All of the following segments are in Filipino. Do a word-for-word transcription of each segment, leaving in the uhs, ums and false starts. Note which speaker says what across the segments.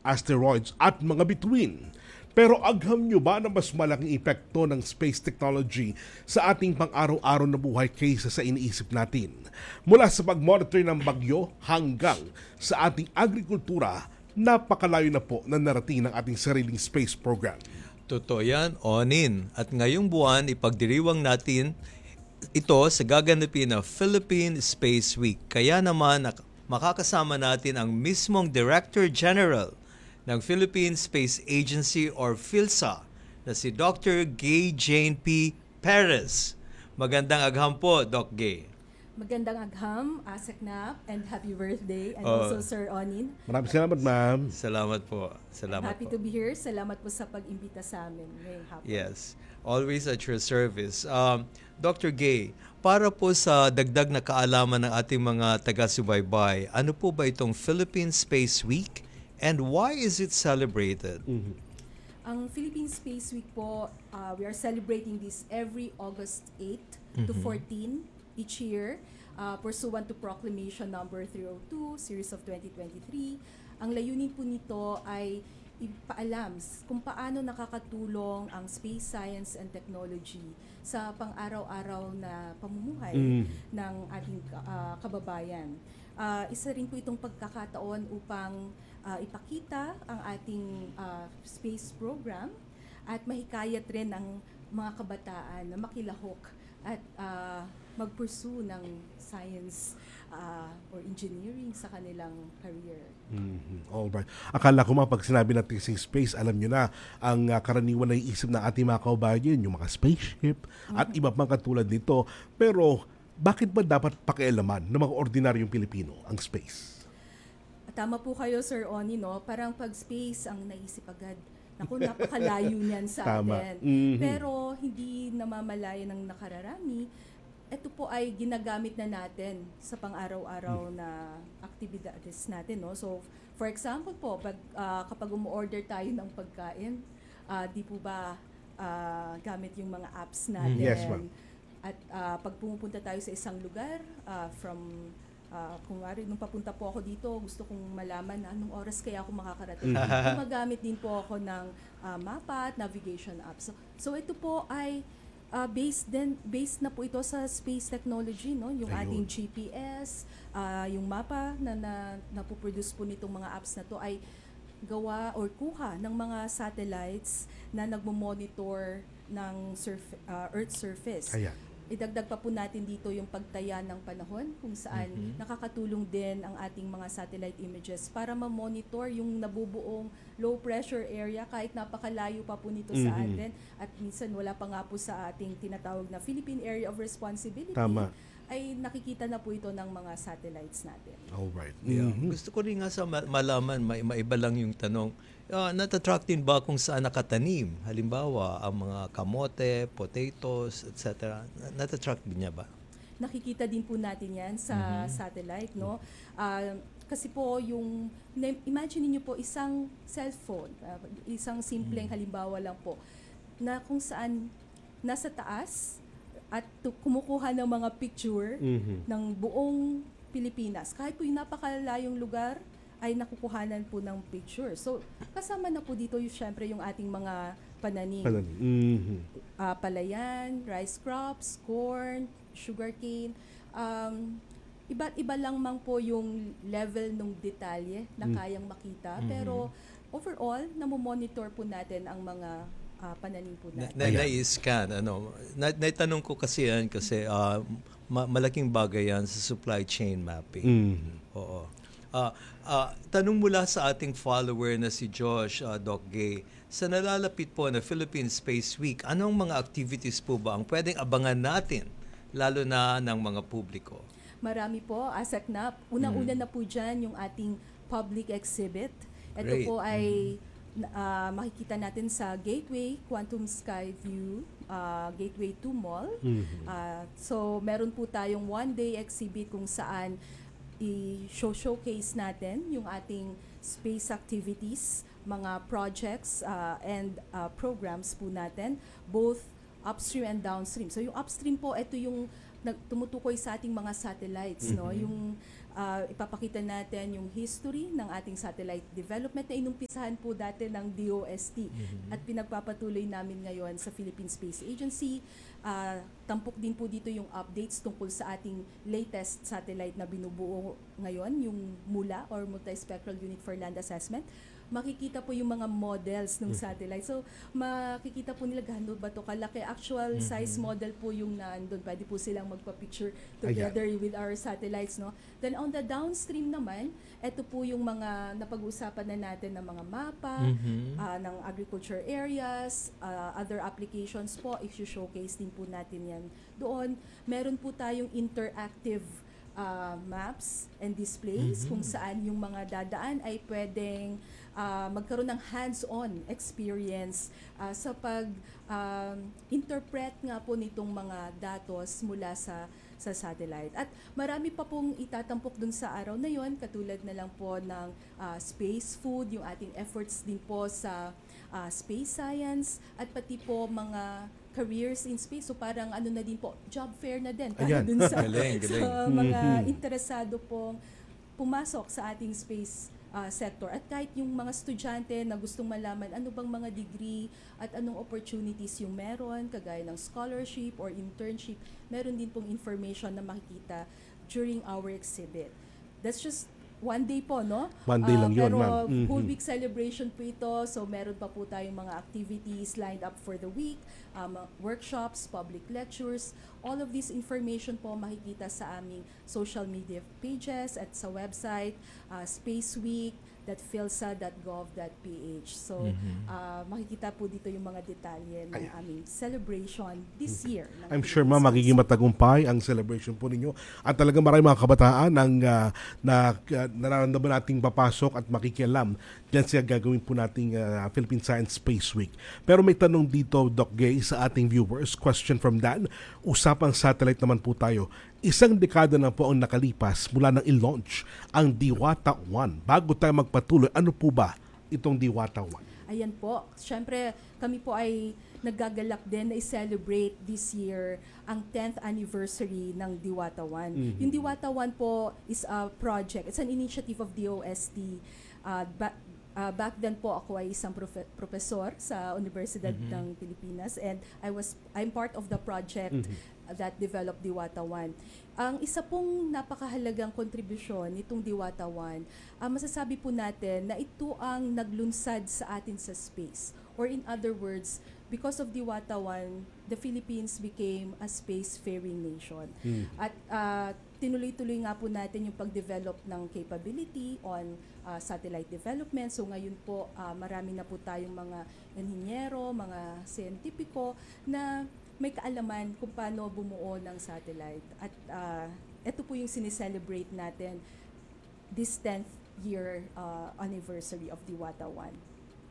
Speaker 1: asteroids at mga bituin. Pero agham nyo ba na mas malaking epekto ng space technology sa ating pang-araw-araw na buhay kaysa sa iniisip natin? Mula sa pag-monitor ng bagyo hanggang sa ating agrikultura, napakalayo na po na narating ng ating sariling space program.
Speaker 2: Totoo yan, Onin. At ngayong buwan, ipagdiriwang natin ito sa gaganapin na Philippine Space Week. Kaya naman, makakasama natin ang mismong Director General ng Philippine Space Agency or PhilSA na si Doctor Gay Jane P. Perez. Magandang agham po, Doc Gay.
Speaker 3: Magandang agham, Aseknap, and happy birthday, and
Speaker 2: Oh.
Speaker 3: also Sir Onin.
Speaker 1: Maraming salamat, ma'am.
Speaker 2: Salamat po. Salamat
Speaker 3: Happy
Speaker 2: po.
Speaker 3: to be here. Salamat po sa pag-imbita sa amin ngayong hapon.
Speaker 2: Yes. Always at your service. Um, Doctor Gay, para po sa dagdag na kaalaman ng ating mga taga-subaybay, ano po ba itong Philippine Space Week and why is it celebrated?
Speaker 1: Mm-hmm.
Speaker 3: Ang Philippine Space Week po, uh, we are celebrating this every August eighth to fourteen each year, uh, pursuant to Proclamation number three oh two, series of twenty twenty-three. Ang layunin po nito ay ipaalam kung paano nakakatulong ang space science and technology sa pang-araw-araw na pamumuhay
Speaker 1: Mm.
Speaker 3: ng ating uh, kababayan. Uh, isa rin po itong pagkakataon upang uh, ipakita ang ating uh, space program at mahikayat rin ang mga kabataan na makilahok at uh, mag-pursue ng science uh, or engineering sa kanilang career.
Speaker 1: Mm-hmm. Alright. Akala ko mga pag sinabi natin sa space, alam nyo na, ang uh, karaniwan na iisip ng ating mga kaubayan, yung mga spaceship at iba pang katulad nito. Pero bakit ba dapat pakialaman ng mga ordinaryong Pilipino ang space?
Speaker 3: Tama po kayo, Sir Oni, no? Parang pag space ang naisip agad. Naku, napakalayo niyan sa
Speaker 1: Tama.
Speaker 3: atin.
Speaker 1: Mhm.
Speaker 3: Pero hindi namamalaya ng nakararami. Ito po ay ginagamit na natin sa pang-araw-araw na aktibidades natin, no? So, for example po, pag, ah, kapag umu-order tayo ng pagkain, ah, di po ba ah, gamit yung mga apps natin?
Speaker 1: Yes, ma'am.
Speaker 3: At ah, pag pumupunta tayo sa isang lugar, ah, from Uh, kung nga nung papunta po ako dito, gusto kong malaman na anong oras kaya ako makakarating. Gumagamit din po ako ng uh, mapa at navigation apps. So, so ito po ay uh, based din based na po ito sa space technology, no? Yung
Speaker 1: Ayun.
Speaker 3: ating G P S, uh, yung mapa na, na napoproduce po nitong mga apps na to ay gawa or kuha ng mga satellites na nagmo-monitor ng surf- uh, Earth surface.
Speaker 1: Ayan.
Speaker 3: Idagdag pa po natin dito yung pagtaya ng panahon kung saan
Speaker 2: Mhm.
Speaker 3: nakakatulong din ang ating mga satellite images para ma-monitor yung nabubuong low pressure area kahit napakalayo pa po nito sa
Speaker 1: Mhm.
Speaker 3: atin at minsan wala pa nga po sa ating tinatawag na Philippine Area of Responsibility.
Speaker 1: Tama.
Speaker 3: Ay nakikita na po ito ng mga satellites natin.
Speaker 1: Alright.
Speaker 2: Yeah.
Speaker 1: Mhm.
Speaker 2: Gusto ko rin nga sa ma- malaman, may maiba lang yung tanong. Uh, natatract din ba kung saan nakatanim? Halimbawa, ang mga kamote, potatoes, et cetera. Na- Natatract din niya ba?
Speaker 3: Nakikita din po natin yan sa
Speaker 2: Mhm.
Speaker 3: satellite, no? Ah, kasi po yung, na- imagine niyo po isang cellphone, ah, isang simpleng halimbawa lang po, na kung saan nasa taas at tu- kumukuha ng mga picture
Speaker 1: Mhm.
Speaker 3: ng buong Pilipinas. Kahit po yung napakalayong lugar, ay nakukuhanan po ng picture. So, kasama na po dito yung syempre yung ating mga pananim.
Speaker 1: Pananim. Mhm.
Speaker 3: Ah, palayan, rice crops, corn, sugarcane. Um, iba't iba lang mang po yung level ng detalye na
Speaker 1: Mm.
Speaker 3: kayang makita.
Speaker 2: Mhm.
Speaker 3: Pero overall, namomonitor po natin ang mga ah, pananim po
Speaker 2: Na,
Speaker 3: natin.
Speaker 2: na, na-scan, ano. Na, naitanong ko kasi yan kasi ah, ma- malaking bagay yan sa supply chain mapping.
Speaker 1: Mhm.
Speaker 2: Oo. Ah, ah, tanong mula sa ating follower na si Josh, ah, Doc Gay, sa nalalapit po na Philippine Space Week, anong mga activities po ba ang pwedeng abangan natin, lalo na ng mga publiko?
Speaker 3: Marami po, Aseknap. Unang-una na po dyan yung ating public exhibit. Ito
Speaker 2: Great.
Speaker 3: po ay ah, makikita natin sa Gateway Quantum Sky View, ah, Gateway two Mall.
Speaker 1: Mhm.
Speaker 3: Ah, so meron po tayong one-day exhibit kung saan i-showcase natin yung ating space activities, mga projects uh, and uh, programs po natin, both upstream and downstream. So yung upstream po, ito yung nag- tumutukoy sa ating mga satellites, no?
Speaker 2: Mhm.
Speaker 3: Yung ah, ipapakita natin yung history ng ating satellite development na inumpisahan po dati ng D O S T at pinagpapatuloy namin ngayon sa Philippine Space Agency. Ah, tampok din po dito yung updates tungkol sa ating latest satellite na binubuo ngayon, yung MULA or Multispectral Unit for Land Assessment. Makikita po yung mga models ng satellite. So, makikita po nila gaano ba ito kalaki. Actual size model po yung nandun. Pwede po silang magpa-picture together with our satellites. No? Then, on the downstream naman, ito po yung mga napag-uusapan na natin ng mga mapa, ah, ng agriculture areas, ah, other applications po. I-showcase din po natin yan doon. Meron po tayong interactive uh, maps and displays kung saan yung mga dadaan ay pwedeng uh, magkaroon ng hands-on experience uh, sa pag um, interpret nga po nitong mga datos mula sa sa satellite. At marami pa pong itatampok dun sa araw na yon, katulad na lang po ng uh, space food, yung ating efforts din po sa uh, space science, at pati po mga careers in space. So parang ano na din po, job fair na din para
Speaker 1: Ayan.
Speaker 3: dun sa,
Speaker 2: Galing, galing.
Speaker 3: sa mga interesado pong pumasok sa ating space uh, sector. At kahit yung mga estudyante na gustong malaman ano bang mga degree at anong opportunities yung meron, kagaya ng scholarship or internship, meron din pong information na makikita during our exhibit. That's just one day po, no?
Speaker 1: One day lang yun,
Speaker 3: pero
Speaker 1: ma'am. Mhm.
Speaker 3: whole week celebration po ito. So meron pa po tayong mga activities lined up for the week, um, workshops, public lectures. All of this information po makikita sa aming social media pages at sa website, uh, Space Week dot philsa dot gov dot ph. So uh, makikita po dito yung mga detalye ng
Speaker 1: Ay.
Speaker 3: aming celebration this year. ng
Speaker 1: I'm sure, ma'am,
Speaker 3: Philippine
Speaker 1: magiging
Speaker 3: Space Week.
Speaker 1: matagumpay ang celebration po ninyo. At talaga maraming mga kabataan ang ah, na uh, nararamdaman nating papasok at makikialam dyan sa gagawin po nating ah, Philippine Science Space Week. Pero may tanong dito, Doc Gay, sa ating viewers. Question from Dan. Usapang satellite naman po tayo. Isang dekada na po ang nakalipas mula nang i-launch ang Diwata one. Bago tayo magpatuloy, ano po ba itong Diwata one?
Speaker 3: Ayan po. Siyempre, kami po ay nagagalak din na i-celebrate this year ang tenth anniversary ng Diwata one. Yung Diwata one po is a project. It's an initiative of D O S T. Uh, ba- uh, back then po ako ay isang profe- professor sa Universidad ng Pilipinas, and I was I'm part of the project that developed Diwata one. Ang isa pong napakahalagang kontribusyon nitong Diwata one, uh, masasabi po natin na ito ang naglunsad sa atin sa space. Or in other words, because of Diwata one, the Philippines became a spacefaring nation. At uh, tinuloy-tuloy nga po natin yung pag-develop ng capability on uh, satellite development. So ngayon po, uh, marami na po tayong mga inhinyero, mga siyentipiko na may kaalaman kung paano bumuo ng satellite. At uh, ito po yung sineselebrate natin this tenth year uh, anniversary of Diwata one.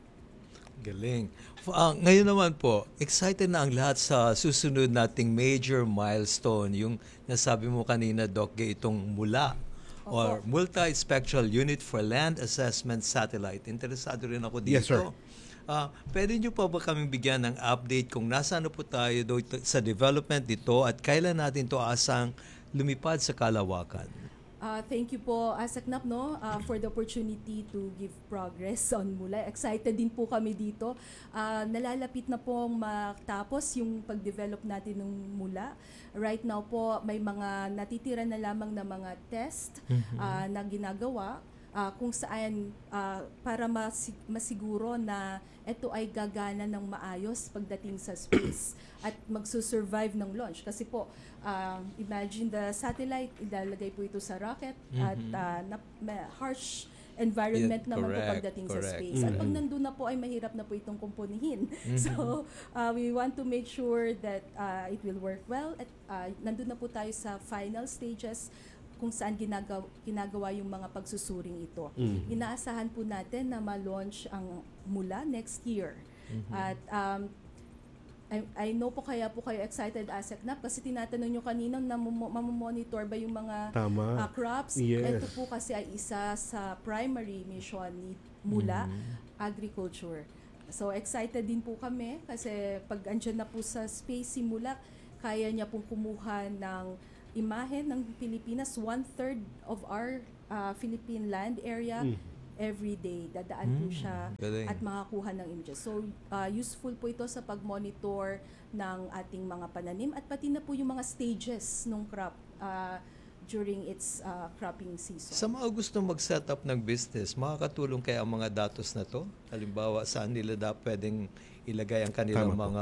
Speaker 2: Galing. F- ah, ngayon naman po, excited na ang lahat sa susunod nating major milestone. Yung nasabi mo kanina, Doc Gay, itong MULA or Multispectral Unit for Land Assessment Satellite. Interesado rin ako dito.
Speaker 1: Yes, sir.
Speaker 2: Ah, pwede nyo pa ba kaming bigyan ng update kung nasaan na po tayo do, sa development dito at kailan natin to asang lumipad sa kalawakan?
Speaker 3: Uh, thank you po, Asaknap, no, uh, for the opportunity to give progress on MULA. Excited din po kami dito. Uh, nalalapit na pong matapos yung pag-develop natin ng MULA. Right now po, may mga natitira na lamang na mga test uh, na ginagawa uh, kung saan uh, para masi- masiguro na ito ay gagana ng maayos pagdating sa space at magsusurvive ng launch. Kasi po, uh, imagine the satellite, ilalagay po ito sa rocket at uh, na, may harsh environment
Speaker 2: Yeah,
Speaker 3: naman po
Speaker 2: correct,
Speaker 3: pagdating sa
Speaker 2: correct.
Speaker 3: space. At pag nandun na po ay mahirap na po itong kumpunihin. So, uh, we want to make sure that uh, it will work well at uh, nandun na po tayo sa final stages kung saan ginagawa, ginagawa yung mga pagsusuring ito. Inaasahan po natin na ma-launch ang MULA next year. At um, I, I know po kaya po kayo excited, Asaknap, kasi tinatanong nyo kanina na mamomonitor ba yung mga
Speaker 1: Tama.
Speaker 3: uh, crops.
Speaker 1: Yes.
Speaker 3: Ito po kasi ay isa sa primary mission ni MULA, agriculture. So excited din po kami kasi pag andyan na po sa space si MULA, kaya niya pong kumuha ng imahe ng Pilipinas, one-third of our uh, Philippine land area,
Speaker 1: Mm.
Speaker 3: every day. Dadaan po
Speaker 2: Mm,
Speaker 3: siya
Speaker 2: galing.
Speaker 3: at makakuha ng images. So, uh, useful po ito sa pag-monitor ng ating mga pananim at pati na po yung mga stages ng crop uh, during its uh, cropping season.
Speaker 2: Sa mga gusto mag-set up ng business, makakatulong kaya ang mga datos na to? Halimbawa, saan nila da pwedeng ilagay ang kanilang
Speaker 1: Tama po.
Speaker 2: mga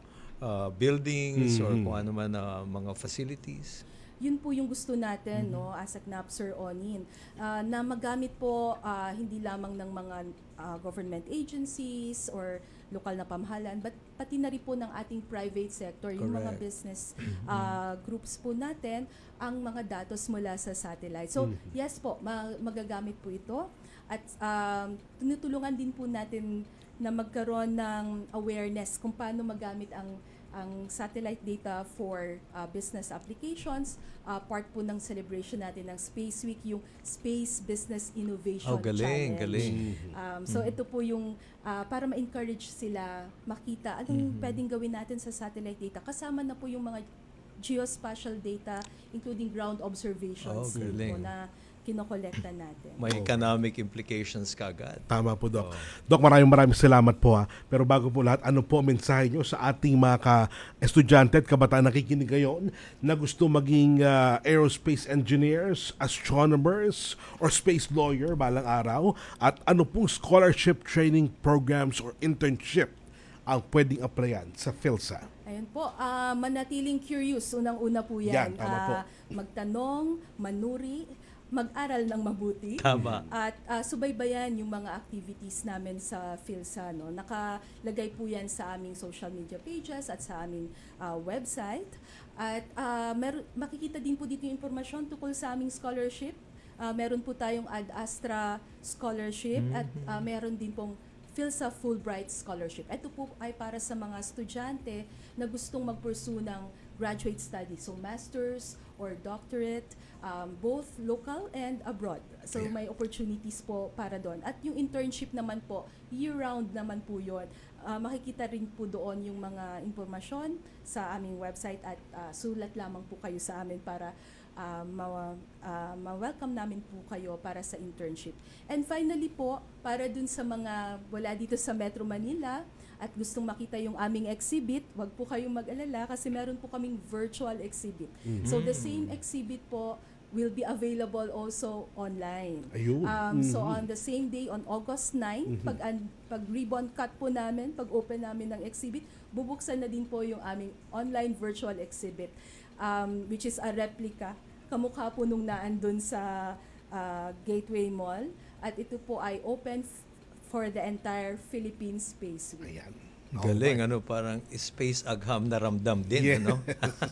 Speaker 2: uh, buildings or
Speaker 1: Mhm.
Speaker 2: kung ano man na mga facilities?
Speaker 3: Yun po yung gusto natin, no, as a C N A P, Sir Onin, ah, na magamit po ah, hindi lamang ng mga ah, government agencies or lokal na pamahalaan, but pati na rin po ng ating private sector, yung mga
Speaker 2: Correct.
Speaker 3: business ah, groups po natin, ang mga datos mula sa satellite. So, yes po, ma- magagamit po ito. At um, tinutulungan din po natin na magkaroon ng awareness kung paano magamit ang ang satellite data for uh, business applications. Uh, part po ng celebration natin ng Space Week, yung Space Business Innovation
Speaker 2: Oh, galing,
Speaker 3: Challenge.
Speaker 2: galing.
Speaker 3: Um, so ito po yung uh, para ma-encourage sila makita anong pwedeng gawin natin sa satellite data. Kasama na po yung mga geospatial data, including ground observations
Speaker 2: Oh,
Speaker 3: din po
Speaker 2: galing.
Speaker 3: na kinokolekta natin.
Speaker 2: May economic implications kagad.
Speaker 1: Tama po, Doc.
Speaker 2: Oo.
Speaker 1: Doc, maraming maraming salamat po ha. Pero bago po lahat, ano po ang mensahe nyo sa ating mga ka-estudyante at kabataan nakikinig ngayon na gusto maging ah, aerospace engineers, astronomers, or space lawyer balang araw? At ano pong scholarship training programs or internship ang pwedeng applyan sa PhilSA?
Speaker 3: Ayun po, ah, manatiling curious, unang-una po yan.
Speaker 1: Yan, tama po.
Speaker 3: Ah, magtanong, manuri, mag-aral ng mabuti.
Speaker 2: Tama.
Speaker 3: At ah, subaybayan yung mga activities namin sa PhilSA. No? Nakalagay po yan sa aming social media pages at sa aming ah, website. At ah, mer- makikita din po dito yung impormasyon tungkol sa aming scholarship. Ah, meron po tayong Ad Astra Scholarship at ah, meron din pong PhilSA Fulbright Scholarship. Ito po ay para sa mga estudyante na gustong mag-pursue ng graduate studies. So master's or doctorate, um, both local and abroad. So
Speaker 1: Ayan.
Speaker 3: may opportunities po para doon. At yung internship naman po, year-round naman po yun. Ah, makikita rin po doon yung mga impormasyon sa aming website at ah, sulat lamang po kayo sa amin para uh, ma- uh, ma-welcome namin po kayo para sa internship. And finally po, para dun sa mga wala dito sa Metro Manila at gustong makita yung aming exhibit, wag po kayong mag-alala kasi meron po kaming virtual exhibit. So the same exhibit po will be available also online.
Speaker 1: Ayun.
Speaker 3: Um, So
Speaker 1: Mhm.
Speaker 3: on the same day, on August ninth, pag, an- pag ribbon cut po namin, pag open namin ng exhibit, bubuksan na din po yung aming online virtual exhibit, um, which is a replica, kamukha po nung naandun sa uh, Gateway Mall. At ito po ay open f- for the entire Philippine Space Week.
Speaker 1: Ayan.
Speaker 2: Galing, ano, parang space agham na ramdam din,
Speaker 1: Yeah.
Speaker 2: ano?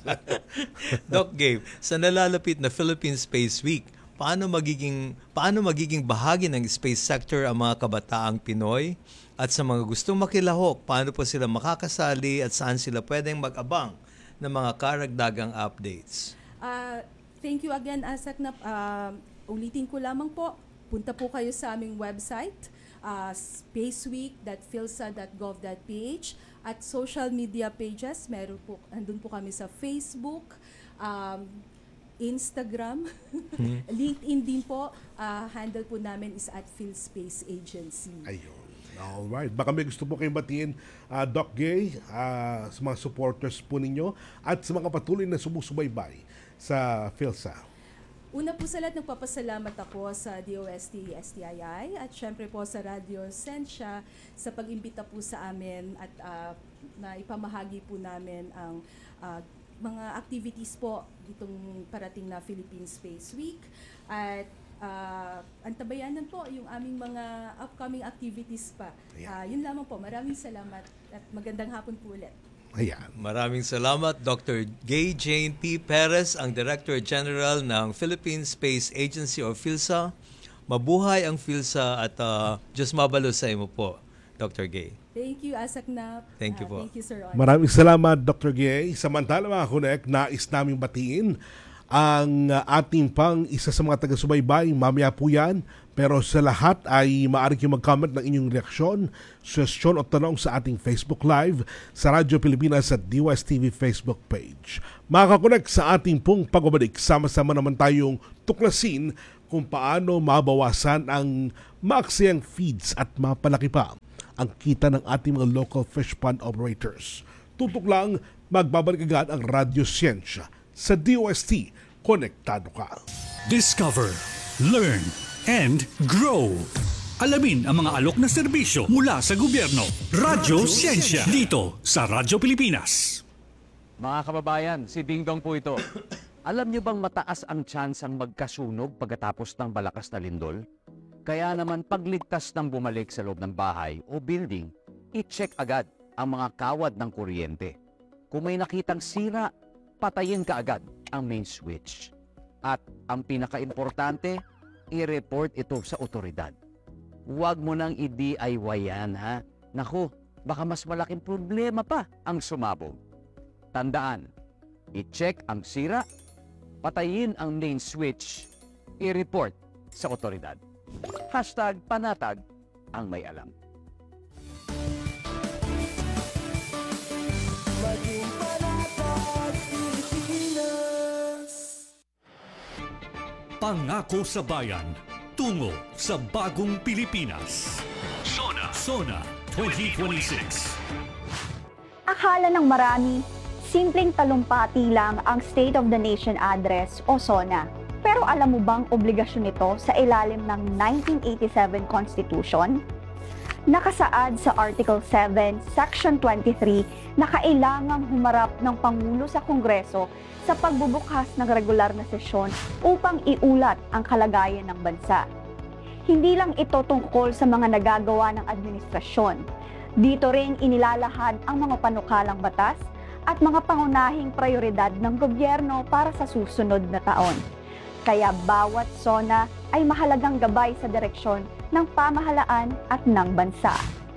Speaker 2: Doc Gabe, sa nalalapit na Philippine Space Week, paano magiging paano magiging bahagi ng space sector ang mga kabataang Pinoy? At sa mga gustong makilahok, paano po sila makakasali at saan sila pwedeng mag-abang ng mga karagdagang updates?
Speaker 3: Uh, thank you again, Asaknap. Uh, ulitin ko lamang po, punta po kayo sa aming website, uh, spaceweek dot philsa dot gov dot ph at social media pages. Meron po, andun po kami sa Facebook, um, Instagram, LinkedIn din po. Uh, handle po namin is at PhilSpace Agency.
Speaker 1: Ayun. Alright. Baka may gusto po kayong batiin, ah, Doc Gay, ah, sa mga supporters po ninyo at sa mga patuloy na sumusubaybay sa PhilSA.
Speaker 3: Una po sa lahat, nagpapasalamat ako sa D O S T S T I I at syempre po sa Radio Sensya sa pag-imbita po sa amin at ah, na ipamahagi po namin ang ah, mga activities po ditong parating na Philippine Space Week. At ah, antabayanan po yung aming mga upcoming activities pa.
Speaker 1: Ayan.
Speaker 3: Ah, yun lamang po. Maraming salamat at magandang hapon po ulit.
Speaker 1: Ayan.
Speaker 2: Maraming salamat, Doctor Gay Jane P. Perez, ang Director General ng Philippine Space Agency o PhilSA. Mabuhay ang PhilSA at uh, Diyos mabalo sa imo po, Doctor Gay.
Speaker 3: Thank you, Asaknap.
Speaker 2: Thank you
Speaker 3: Ah,
Speaker 2: po.
Speaker 3: Thank you, Sir On.
Speaker 1: Maraming salamat, Doctor Gay. Samantala mga Connect, nais naming batiin ang uh, ating pang isa sa mga taga-subaybay. Mamaya po yan. Pero sa lahat ay maaari kayo mag-comment ng inyong reaksyon, suwestyon o tanong sa ating Facebook Live sa Radyo Pilipinas at D Y S T V Facebook page. Makakakonek sa ating pong pagbabalik, sama-sama naman tayong tuklasin kung paano mabawasan ang maaksayang feeds at mapalaki pa ang kita ng ating mga local fish pond operators. Tutok lang, magbabalik agad ang Radyo Siyensya sa D O S T. Konektado ka.
Speaker 4: Discover, learn, and grow. Alamin ang mga alok na serbisyo mula sa gobyerno. Radyo Siyensya dito sa Radyo Pilipinas.
Speaker 5: Mga kababayan, si Ding Dong po ito. Alam niyo bang mataas ang chance ang magkasunog pagkatapos ng malakas na lindol? Kaya naman pagligtas ng bumalik sa loob ng bahay o building, i-check agad ang mga kawad ng kuryente. Kung may nakitang sira, patayin ka agad ang main switch. At ang pinaka-importante, i-report ito sa otoridad. Huwag mo nang i-D I Y yan, ha? Naku, baka mas malaking problema pa ang sumabog. Tandaan, i-check ang sira, patayin ang main switch, i-report sa otoridad. Hashtag panatag ang may alam.
Speaker 4: Pangako sa bayan, tungo sa bagong Pilipinas. Sona, Sona twenty twenty-six.
Speaker 6: Akala ng marami, simpleng talumpati lang ang State of the Nation Address o SONA. Pero alam mo bang obligasyon ito sa ilalim ng nineteen eighty-seven Constitution? Nakasaad sa Article seven, Section twenty-three na kailangang humarap ng Pangulo sa Kongreso sa pagbubukas ng regular na sesyon upang iulat ang kalagayan ng bansa. Hindi lang ito tungkol sa mga nagagawa ng administrasyon. Dito rin inilalahad ang mga panukalang batas at mga pangunahing prioridad ng gobyerno para sa susunod na taon. Kaya bawat SONA ay mahalagang gabay sa direksyon ng pamahalaan at ng bansa.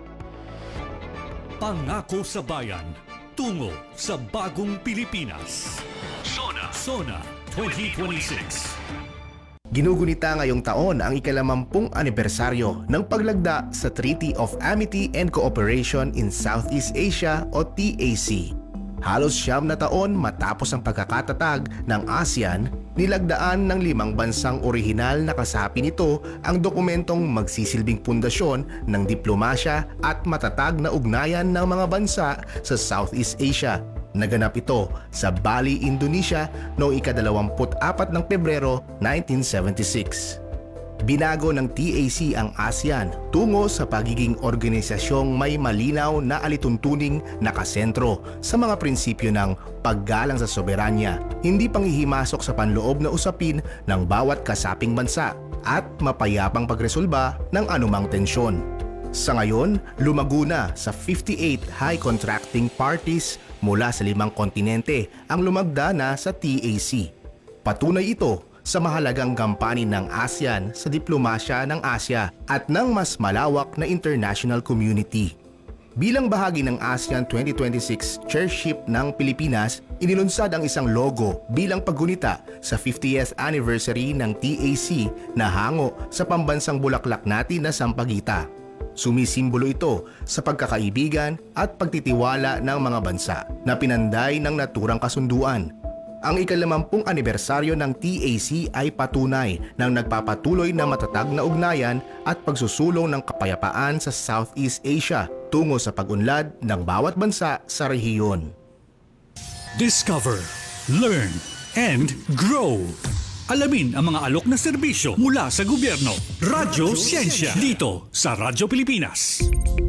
Speaker 4: Pangako sa bayan, tungo sa bagong Pilipinas. Sona, Sona twenty twenty-six.
Speaker 7: Ginugunita ngayong taon ang ikalamampung anibersaryo ng paglagda sa Treaty of Amity and Cooperation in Southeast Asia o T A C. Halos siyam na taon matapos ang pagkakatatag ng ASEAN, nilagdaan ng limang bansang orihinal na kasapi nito ang dokumentong magsisilbing pundasyon ng diplomasya at matatag na ugnayan ng mga bansa sa Southeast Asia. Naganap ito sa Bali, Indonesia noong ikadalawamput apat ng Pebrero nineteen seventy-six. Binago ng T A C ang ASEAN tungo sa pagiging organisasyong may malinaw na alituntuning nakasentro sa mga prinsipyo ng paggalang sa soberanya, hindi panghihimasok sa panloob na usapin ng bawat kasaping bansa, at mapayapang pagresolba ng anumang tensyon. Sa ngayon, lumago na sa fifty-eight high contracting parties mula sa limang kontinente ang lumagda na sa T A C. Patunay ito sa mahalagang gampanin ng ASEAN sa diplomasya ng Asya at ng mas malawak na international community. Bilang bahagi ng ASEAN twenty twenty-six Chairship ng Pilipinas, inilunsad ang isang logo bilang paggunita sa fiftieth anniversary ng T A C na hango sa pambansang bulaklak natin na sampagita. Sumisimbolo ito sa pagkakaibigan at pagtitiwala ng mga bansa na pinanday ng naturang kasunduan. Ang ikalamampung anibersaryo ng T A C ay patunay ng nagpapatuloy na matatag na ugnayan at pagsusulong ng kapayapaan sa Southeast Asia tungo sa pag-unlad ng bawat bansa sa rehiyon.
Speaker 4: Discover, learn, and grow. Alamin ang mga alok na serbisyo mula sa gobyerno. Radyo Siyensya dito sa Radyo Pilipinas.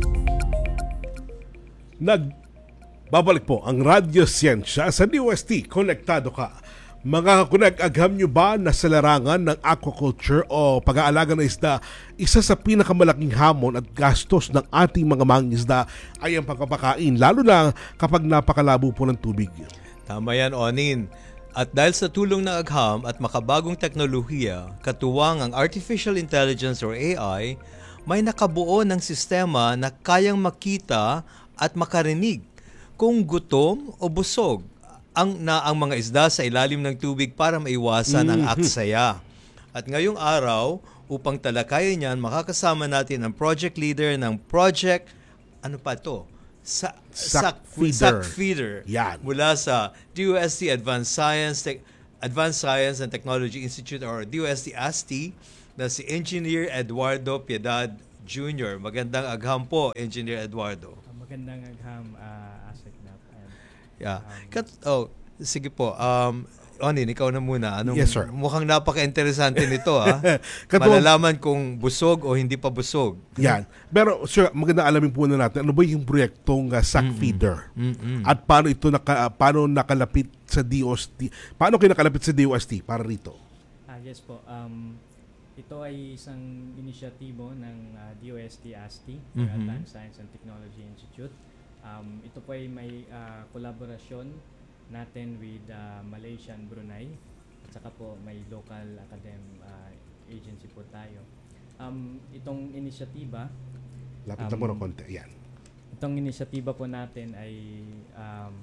Speaker 1: Nag Babalik po ang Radyo Siyensya sa D O S T. Konektado ka. Mga kakunag, agham nyo ba na sa larangan ng aquaculture o pag-aalaga ng isda, isa sa pinakamalaking hamon at gastos ng ating mga mangingisda ay ang pagpapakain, lalo na kapag napakalabo po ng tubig.
Speaker 2: Tama yan, Onin. At dahil sa tulong ng agham at makabagong teknolohiya, katuwang ang Artificial Intelligence or A I, may nakabuo ng sistema na kayang makita at makarinig kung gutom o busog ang na ang mga isda sa ilalim ng tubig para maiwasan ang aksaya. At ngayong araw, upang talakayin yan, makakasama natin ang project leader ng project, ano pa to? Sa,
Speaker 1: Sac
Speaker 2: Sac-
Speaker 1: Feeder.
Speaker 2: Sac Feeder.
Speaker 1: Yan.
Speaker 2: Mula sa D U S T Advanced Science, Tech- Advanced Science and Technology Institute or D U S T A S T na si Engineer Eduardo Piedad Junior Magandang agham po, Engineer Eduardo.
Speaker 8: Uh, magandang agham, uh, Asik na. And,
Speaker 2: Yeah.
Speaker 8: um,
Speaker 2: Kat, oh, sige po. Um, Onin, ikaw na muna. Anong,
Speaker 1: Yes, sir.
Speaker 2: Mukhang napaka-interesante nito, ha?
Speaker 1: Katu-
Speaker 2: Malalaman kung busog o hindi pa busog.
Speaker 1: Yan. Pero sir, maganda alamin po na natin ano ba yung proyektong uh, Sac Feeder?
Speaker 2: Mm-mm.
Speaker 1: At paano ito naka, paano nakalapit sa D O S T? Paano kayo nakalapit sa D O S T para rito?
Speaker 8: ah, yes po. Um, ito ay isang inisyatibo ng uh, D O S T A S T, or
Speaker 2: Mhm.
Speaker 8: Advanced Science and Technology Institute. Um, ito po ay may uh, kolaborasyon natin with uh, Malaysia and Brunei. At saka po may local academ uh, agency po tayo. Um, itong inisyatiba,
Speaker 1: Lapit
Speaker 8: Um,
Speaker 1: lang mo ng konti. Yan.
Speaker 8: Itong inisyatiba po natin ay um,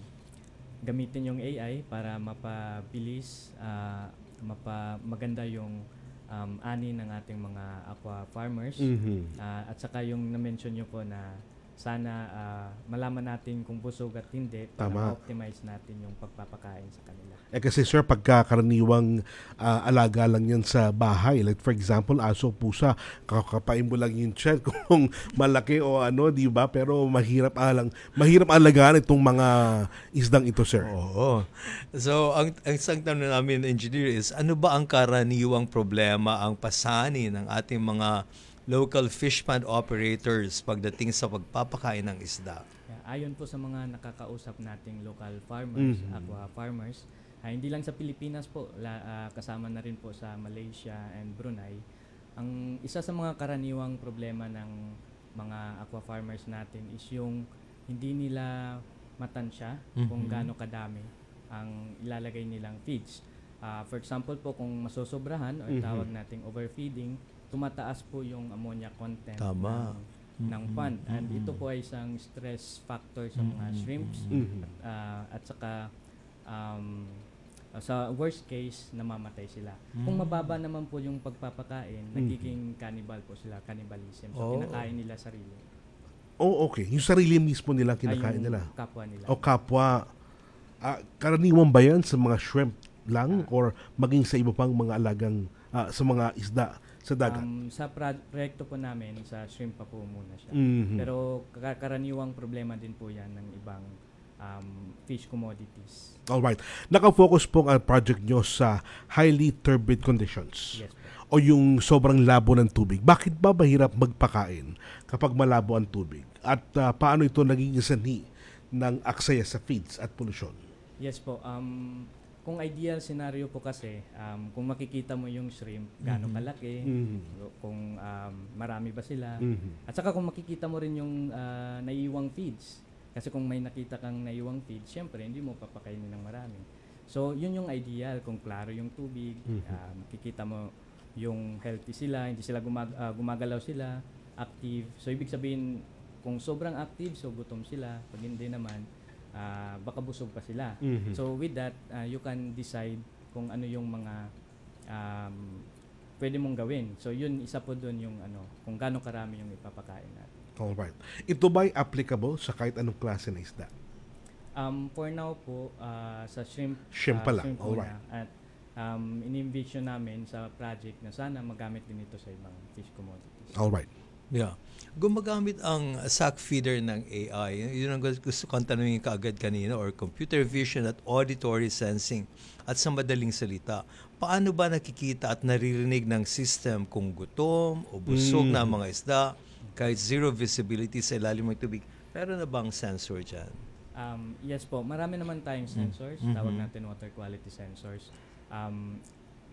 Speaker 8: gamitin yung A I para mapabilis, uh, mapa maganda yung um, ani ng ating mga aqua farmers.
Speaker 1: Mhm.
Speaker 8: Uh, at saka yung na-mention nyo po na sana uh, malaman natin kung busog at hindi para
Speaker 1: Tama.
Speaker 8: ma-optimize natin yung pagpapakain sa kanila.
Speaker 1: Eh kasi sir, pagkakaraniwang ah, alaga lang yan sa bahay. Like for example, aso, pusa, kakapain mo lang yung tiyan kung malaki o ano, di ba? Pero mahirap alang, mahirap alagaan itong mga isdang ito, sir.
Speaker 2: Oo. So, ang, ang isang tanong namin, engineer, is ano ba ang karaniwang problema ang pasani ng ating mga local fish pond operators pagdating sa pagpapakain ng isda?
Speaker 8: Yeah, ayon po sa mga nakakausap nating local farmers,
Speaker 1: Mhm.
Speaker 8: aqua farmers, ah, hindi lang sa Pilipinas po, la, ah, kasama na rin po sa Malaysia and Brunei. Ang isa sa mga karaniwang problema ng mga aqua farmers natin is yung hindi nila matansya kung
Speaker 2: Mhm.
Speaker 8: gaano kadami ang ilalagay nilang feeds. Ah, for example po, kung masosobrahan or
Speaker 1: Mhm.
Speaker 8: tawag nating overfeeding, tumataas po yung ammonia content
Speaker 2: Tama.
Speaker 8: ng, ng pond. And
Speaker 2: Mhm.
Speaker 8: ito po ay isang stress factor sa mga
Speaker 2: Mhm.
Speaker 8: shrimps.
Speaker 1: Mhm.
Speaker 8: Ah, at saka um, sa worst case, namamatay sila. Kung
Speaker 2: Mm.
Speaker 8: mababa naman po yung pagpapakain, nagiging cannibal po sila, cannibalism. So,
Speaker 2: Oh.
Speaker 8: kinakain nila sarili.
Speaker 1: Oh, okay. Yung sarili mismo nila
Speaker 8: Ay,
Speaker 1: kinakain
Speaker 8: yung
Speaker 1: nila.
Speaker 8: kapwa nila.
Speaker 1: O kapwa. Ah, karaniwan ba yan sa mga shrimp lang or maging sa iba pang mga alagang ah, sa mga isda sa dagat?
Speaker 8: Um, sa pra- proyekto po namin, sa shrimp pa po muna siya.
Speaker 1: Mhm.
Speaker 8: Pero ka- karaniwang problema din po yan ng ibang um, fish commodities.
Speaker 1: Alright. Nakafocus po ang project nyo sa highly turbid conditions.
Speaker 8: Yes po.
Speaker 1: O yung sobrang labo ng tubig. Bakit ba mahirap magpakain kapag malabo ang tubig? At ah, paano ito naging sanhi ng aksaya sa feeds at polusyon?
Speaker 8: Yes po. Um, kung ideal scenario po kasi, um, kung makikita mo yung shrimp, gaano kalaki,
Speaker 1: Mhm.
Speaker 8: kung um, marami ba sila,
Speaker 1: Mhm.
Speaker 8: at saka kung makikita mo rin yung ah, naiiwang feeds. Kasi kung may nakita kang naiiwang feeds, syempre hindi mo papakainin ng marami. So, yun yung ideal. Kung klaro yung tubig,
Speaker 1: Mhm.
Speaker 8: ah, makikita mo yung healthy sila, hindi sila gumag- ah, gumagalaw sila, active. So, ibig sabihin, kung sobrang active, so gutom sila. Pag hindi naman, ah, baka busog pa sila.
Speaker 1: Mhm.
Speaker 8: So, with that, ah, you can decide kung ano yung mga um, pwede mong gawin. So, yun, isa po dun yung ano, kung gaano karami yung ipapakain natin.
Speaker 1: Alright. Ito ba'y applicable sa kahit anong klase na isda?
Speaker 8: Um, for now po, ah, sa shrimp,
Speaker 1: Shrimp
Speaker 8: ah,
Speaker 1: pa lang.
Speaker 8: shrimp po
Speaker 1: Alright.
Speaker 8: na. At um, in-envision namin sa project na sana magamit din ito sa ibang fish commodities.
Speaker 1: Alright.
Speaker 2: Yeah. Gumagamit ang sac feeder ng A I. Yun ang gusto kong tanungin kaagad kanina, or computer vision at auditory sensing. At sa madaling salita, paano ba nakikita at naririnig ng system kung gutom o busog
Speaker 1: Mm.
Speaker 2: na ang mga isda kahit zero visibility sa ilalim ng tubig? Pero na bang sensor dyan?
Speaker 8: Um, yes po, marami naman tayong sensors,
Speaker 2: Mhm.
Speaker 8: tawag natin water quality sensors. Um,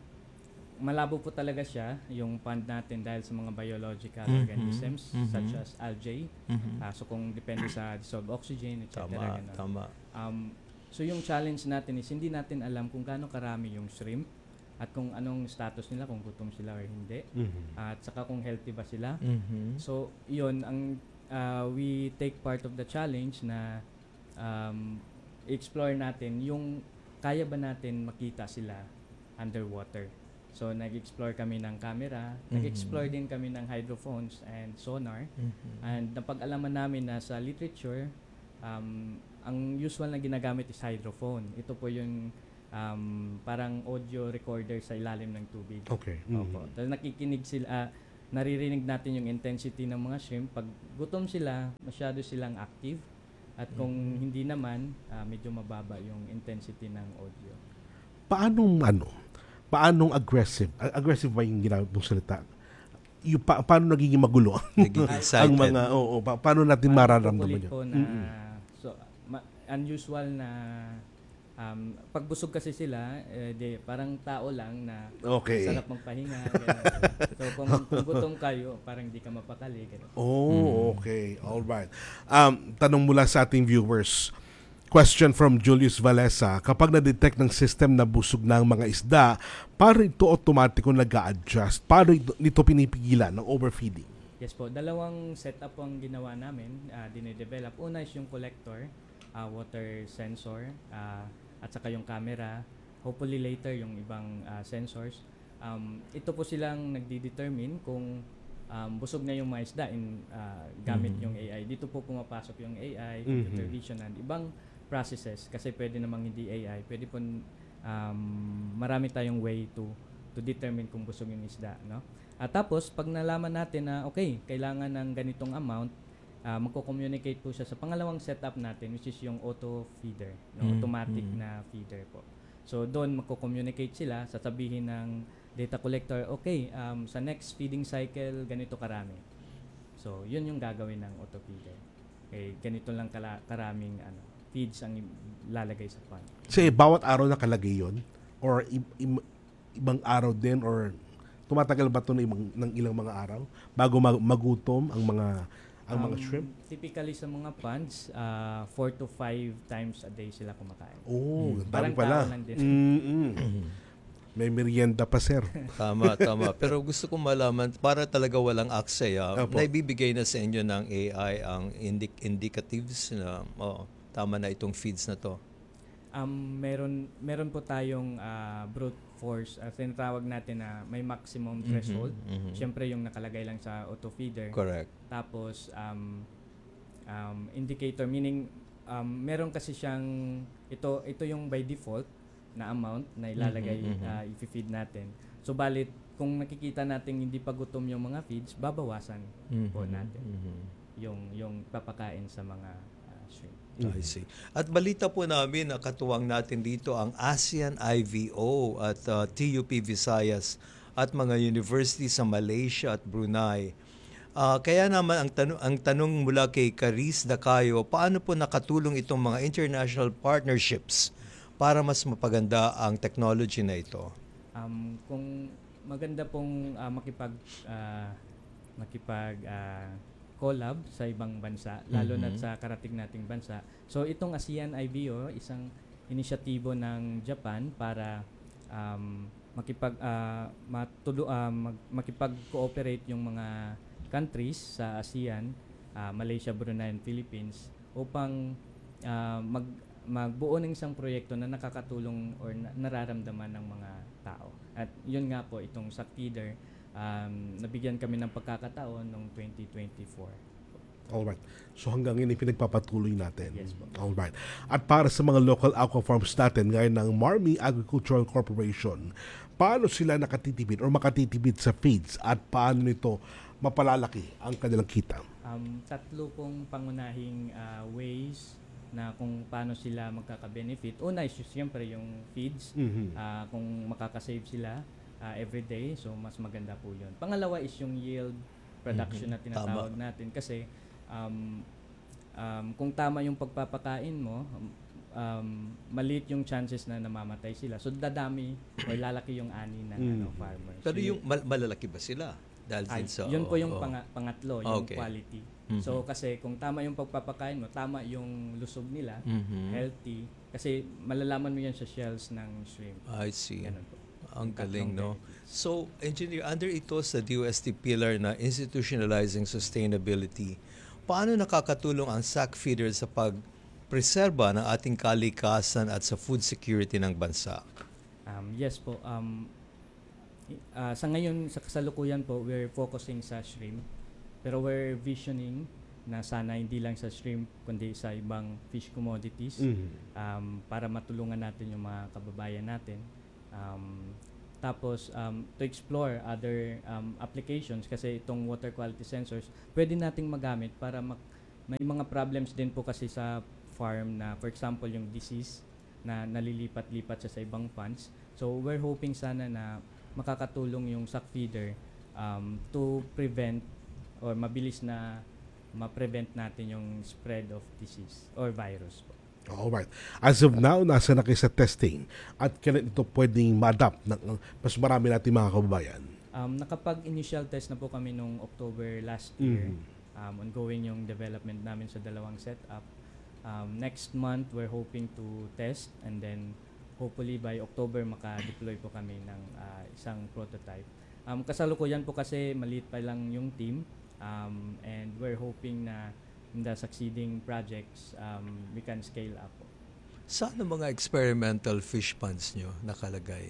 Speaker 8: malabo po talaga siya, yung pond natin dahil sa mga biological
Speaker 2: Mhm.
Speaker 8: organisms
Speaker 2: Mhm.
Speaker 8: such as algae.
Speaker 2: Mhm.
Speaker 8: Ah, so kung depende sa dissolved oxygen, et cetera.
Speaker 2: Tama,
Speaker 8: ganun.
Speaker 2: tama.
Speaker 8: Um, so yung challenge natin is hindi natin alam kung gaano karami yung shrimp at kung anong status nila, kung gutom sila or hindi.
Speaker 1: Mhm.
Speaker 8: At saka kung healthy ba sila.
Speaker 2: Mhm.
Speaker 8: So, yun, ang uh, we take part of the challenge na um, explore natin yung kaya ba natin makita sila underwater. So nag-explore kami ng camera, nag-explore din kami ng hydrophones and sonar. And napag-alaman namin na sa literature, um, ang usual na ginagamit is hydrophone. Ito po yung um, parang audio recorder sa ilalim ng tubig.
Speaker 1: Okay.
Speaker 8: Opo. Tapos nakikinig sila, ah, naririnig natin yung intensity ng mga shrimp. Pag gutom sila, masyado silang active. At kung hindi naman, ah, medyo mababa yung intensity ng audio.
Speaker 1: Paanong ano? Paanong aggressive? A- aggressive ba yung ginamit mong salita? Yung pa- paano nagiging magulo?
Speaker 2: Naging
Speaker 1: ang
Speaker 2: excited.
Speaker 1: mga, oo, pa- paano natin
Speaker 8: Parang
Speaker 1: mararamdaman
Speaker 8: kukulit
Speaker 1: yun?
Speaker 8: po na, so, ma- unusual na, um, pagbusog kasi sila, eh, di, parang tao lang na
Speaker 1: Okay.
Speaker 8: sarap magpahinga. ganun. So, kung, kung gutom kayo, parang di ka mapakali. ganun.
Speaker 1: Oh, okay. All right. Um, tanong mula sa ating viewers. Question from Julius Valesa. Kapag na-detect ng system na busog na ang mga isda, paano ito automatiko nag-a-adjust? Paano ito, nito pinipigilan ng overfeeding?
Speaker 8: Yes po, dalawang setup po ang ginawa namin, uh, dinedevelop. Una is yung collector, uh, water sensor, uh, at saka yung camera. Hopefully later yung ibang uh, sensors. Um, ito po silang nagdi-determine kung um, busog na yung mga isda in, uh, gamit yung A I. Dito po pumapasok yung A I, computer vision, and ibang processes. Kasi pwede namang hindi A I. Pwede po um, marami tayong way to to determine kung busog yung isda. No? At tapos, pag nalaman natin na okay, kailangan ng ganitong amount, uh, magko-communicate po siya sa pangalawang setup natin, which is yung auto feeder, no? Automatic na feeder po. So doon magko-communicate sila, sasabihin ng data collector, okay, um, sa next feeding cycle, ganito karami. So yun yung gagawin ng auto feeder. Okay, ganito lang kala- karaming ano, feeds ang lalagay sa pan.
Speaker 1: Kasi bawat araw nakalagay yon or i- im- ibang araw din or tumatagal ba ito ng, ibang, ng ilang mga araw bago mag- magutom ang mga ang mga
Speaker 8: Um,
Speaker 1: shrimp?
Speaker 8: Typically sa mga ponds, uh, four to five times a day sila kumakain.
Speaker 1: Oh, dami
Speaker 8: Parang
Speaker 1: pala.
Speaker 8: tao lang din.
Speaker 1: Mm-mm. May merienda pa, sir.
Speaker 2: Tama, tama. Pero gusto kong malaman, para talaga walang aksaya,
Speaker 1: Opo.
Speaker 2: naibibigay na sa inyo ng A I ang indi- indicatives na, oh, tama na itong feeds na to.
Speaker 8: Um, meron meron po tayong uh, brute force, uh, tinatawag natin na may maximum threshold.
Speaker 2: mhm.
Speaker 8: Siyempre yung nakalagay lang sa auto feeder.
Speaker 2: Correct.
Speaker 8: Tapos um, um, indicator, meaning um, meron kasi siyang ito ito yung by default na amount na ilalagay
Speaker 2: Mhm, mhm.
Speaker 8: uh, i-feed natin. So balit kung nakikita natin hindi pa gutom yung mga feeds, babawasan po
Speaker 2: Mhm,
Speaker 8: natin
Speaker 2: mhm.
Speaker 8: yung yung papakain sa mga uh, shrimp.
Speaker 2: I see. At balita po namin na katuwang natin dito ang ASEAN I V O at uh, T U P Visayas at mga university sa Malaysia at Brunei. Ah, kaya naman ang tanong, ang tanong mula kay Caris Dacayo, paano po nakatulong itong mga international partnerships para mas mapaganda ang technology na ito?
Speaker 8: Um, kung maganda pong uh, makipag uh, makipag uh, collab sa ibang bansa, lalo na
Speaker 2: Mhm.
Speaker 8: sa karating nating bansa. So itong ASEAN I V O, isang inisyatibo ng Japan para um, makipag uh, matulo, uh, mag, makipag-cooperate yung mga countries sa ASEAN, uh, Malaysia, Brunei, and Philippines upang uh, mag magbuo ng isang proyekto na nakakatulong or na, nararamdaman ng mga tao. At yun nga po, itong sa feeder, um, nabigyan kami ng pagkakataon noong twenty twenty-four.
Speaker 1: Alright. So hanggang yun ay pinagpapatuloy natin.
Speaker 8: Yes po.
Speaker 1: Alright. At para sa mga local aqua farms natin, gaya ng Marmy Agricultural Corporation, paano sila nakatitipid or makatitipid sa feeds at paano nito mapalalaki ang kanilang kita?
Speaker 8: Um, tatlo pong pangunahing uh, ways na kung paano sila magkaka-benefit. Una is siyempre yung feeds.
Speaker 1: Mhm.
Speaker 8: Ah, kung makakasave sila uh, every day, so mas maganda po yun. Pangalawa is yung yield production na tinatawag natin kasi um, um, kung tama yung pagpapakain mo, um, maliit yung chances na namamatay sila. So dadami o lalaki yung ani ng ano, farmers.
Speaker 2: Pero
Speaker 8: So,
Speaker 2: yung mal- malalaki ba sila? Dahil
Speaker 8: ay,
Speaker 2: din sa...
Speaker 8: yun po yung
Speaker 2: oo.
Speaker 8: panga- pangatlo, yung
Speaker 2: Okay.
Speaker 8: quality.
Speaker 2: Mhm.
Speaker 8: So kasi kung tama yung pagpapakain mo, tama yung lusog nila,
Speaker 2: Mhm.
Speaker 8: healthy, kasi malalaman mo yan sa shells ng shrimp.
Speaker 2: I see.
Speaker 8: Ganun po.
Speaker 2: Ang
Speaker 8: Tatlong
Speaker 2: galing, no?
Speaker 8: benefits.
Speaker 2: So, engineer, under ito sa D O S T pillar na institutionalizing sustainability, paano nakakatulong ang S A C feeder sa pagpreserba ng ating kalikasan at sa food security ng bansa?
Speaker 8: Um, yes po. Um, Ah, sa ngayon, sa kasalukuyan po, we're focusing sa shrimp. Pero we're visioning na sana hindi lang sa shrimp, kundi sa ibang fish commodities
Speaker 1: Mhm.
Speaker 8: um, para matulungan natin yung mga kababayan natin. Um, tapos, um, to explore other um, applications kasi itong water quality sensors, pwede nating magamit para mak- may mga problems din po kasi sa farm na, for example, yung disease na nalilipat-lipat siya sa ibang ponds. So, we're hoping sana na makakatulong yung sack feeder um, to prevent or mabilis na ma-prevent natin yung spread of disease or virus po.
Speaker 1: Alright. As of now, nasa na kayo sa testing at kailan ito pwedeng ma-adapt ng mas marami natin mga kababayan?
Speaker 8: Um, nakapag-initial test na po kami nung October last year.
Speaker 1: Mhm.
Speaker 8: Um, ongoing yung development namin sa dalawang setup. Um, next month, we're hoping to test and then hopefully by October maka-deploy po kami ng ah, isang prototype. Um, kasalukuyan po kasi maliit pa lang yung team um, and we're hoping na in the succeeding projects um, we can scale up po.
Speaker 2: Saan ang mga experimental fish ponds nyo nakalagay?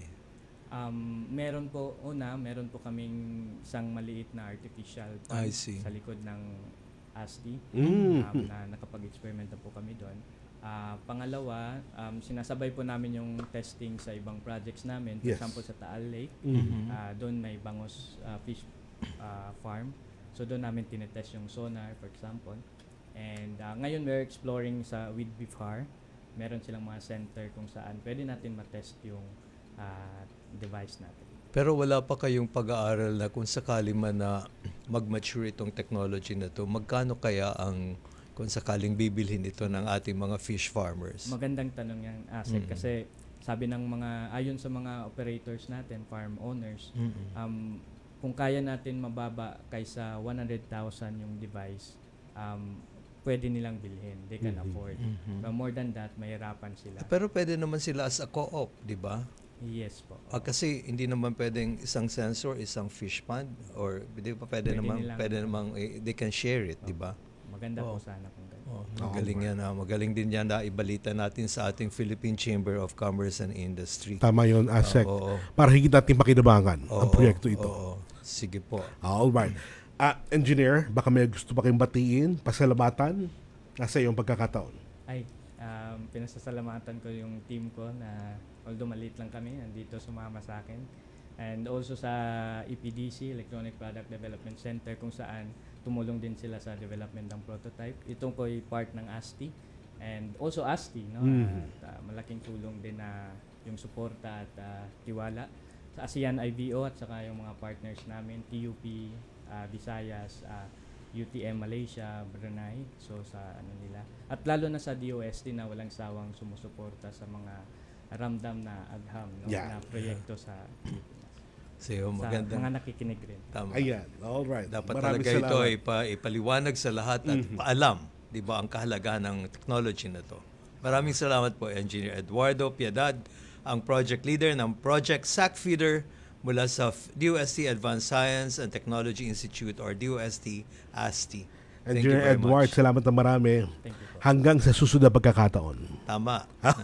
Speaker 8: Um, meron po, una, meron po kaming isang maliit na artificial
Speaker 2: I
Speaker 8: pond
Speaker 2: see.
Speaker 8: sa likod ng A S T
Speaker 1: Mm.
Speaker 8: um, na nakapag-experiment na po kami doon. Ah, pangalawa, um, sinasabay po namin yung testing sa ibang projects namin. For
Speaker 1: Yes.
Speaker 8: example, sa Taal Lake,
Speaker 1: Mhm.
Speaker 8: ah, doon may bangos ah, fish ah, farm. So doon namin tinetest yung sonar, for example. And ah, ngayon we're exploring sa with Bifar. Meron silang mga center kung saan pwede natin matest yung ah, device natin.
Speaker 2: Pero wala pa kayong pag-aaral na kung sakali man na mag-mature itong technology na to, magkano kaya ang kung sakaling bibilhin ito ng ating mga fish farmers?
Speaker 8: Magandang tanong yan, Asek,
Speaker 2: Mm.
Speaker 8: kasi sabi ng mga, ayon sa mga operators natin, farm owners,
Speaker 2: Mm-mm.
Speaker 8: um, kung kaya natin mababa kaysa one hundred thousand yung device, um, pwede nilang bilhin. They can
Speaker 1: Mhm.
Speaker 8: afford.
Speaker 2: Mhm.
Speaker 8: But more than that, mahirapan sila.
Speaker 2: Pero pwede naman sila as a co-op, di ba?
Speaker 8: Yes po.
Speaker 2: Ah, kasi hindi naman pwedeng isang sensor, isang fish pond, or di ba pwede,
Speaker 8: Pwede
Speaker 2: naman,
Speaker 8: nilang-
Speaker 2: pwede naman, eh, they can share it, di ba?
Speaker 8: Maganda
Speaker 2: Oo.
Speaker 8: po sana kung ganun.
Speaker 2: Oh, magaling yan. Ah. Magaling din yan na ibalita natin sa ating Philippine Chamber of Commerce and Industry.
Speaker 1: Tama yun, Asek.
Speaker 2: Oo, oo.
Speaker 1: Para higit natin pakinabangan ang
Speaker 2: Oo,
Speaker 1: proyekto ito.
Speaker 2: oo. Sige po.
Speaker 1: Alright. Ah, engineer, baka may gusto pa kayong batiin, pasalamatan, nasa iyong pagkakataon.
Speaker 8: Ay, um, pinasasalamatan ko yung team ko na although maliit lang kami, nandito sumama sa akin. And also sa E P D C, Electronic Product Development Center, kung saan tumulong din sila sa development ng prototype. Itong ko ay part ng A S T I and also A S T I, no?
Speaker 1: Mhm.
Speaker 8: At uh, malaking tulong din na yung suporta at uh, tiwala sa ASEAN I B O at saka yung mga partners namin, T U P, uh, Visayas, uh, U T M Malaysia, Brunei, so sa ano nila. At lalo na sa D O S T na walang sawang sumusuporta sa mga ramdam na agham, no?
Speaker 1: Yeah.
Speaker 8: Na proyekto sa Pilipinas.
Speaker 2: So,
Speaker 8: Sa
Speaker 2: magandang
Speaker 8: mga nakikinig rin.
Speaker 2: tama.
Speaker 1: Ayan, alright.
Speaker 2: Dapat
Speaker 1: Maraming
Speaker 2: talaga ito
Speaker 1: salamat.
Speaker 2: ay ipa, ipaliwanag sa lahat at
Speaker 1: Mhm.
Speaker 2: paalam, di ba, ang kahalagaan ng technology na to. Maraming salamat po, Engineer Eduardo Piedad, ang project leader ng Project Sack Feeder mula sa D O S T Advanced Science and Technology Institute or D O S T A S T I. Thank you
Speaker 1: Engineer
Speaker 2: very
Speaker 1: Edward,
Speaker 2: much.
Speaker 1: salamat na marami.
Speaker 8: Thank you po.
Speaker 1: Hanggang sa susunod na pagkakataon.
Speaker 2: Tama.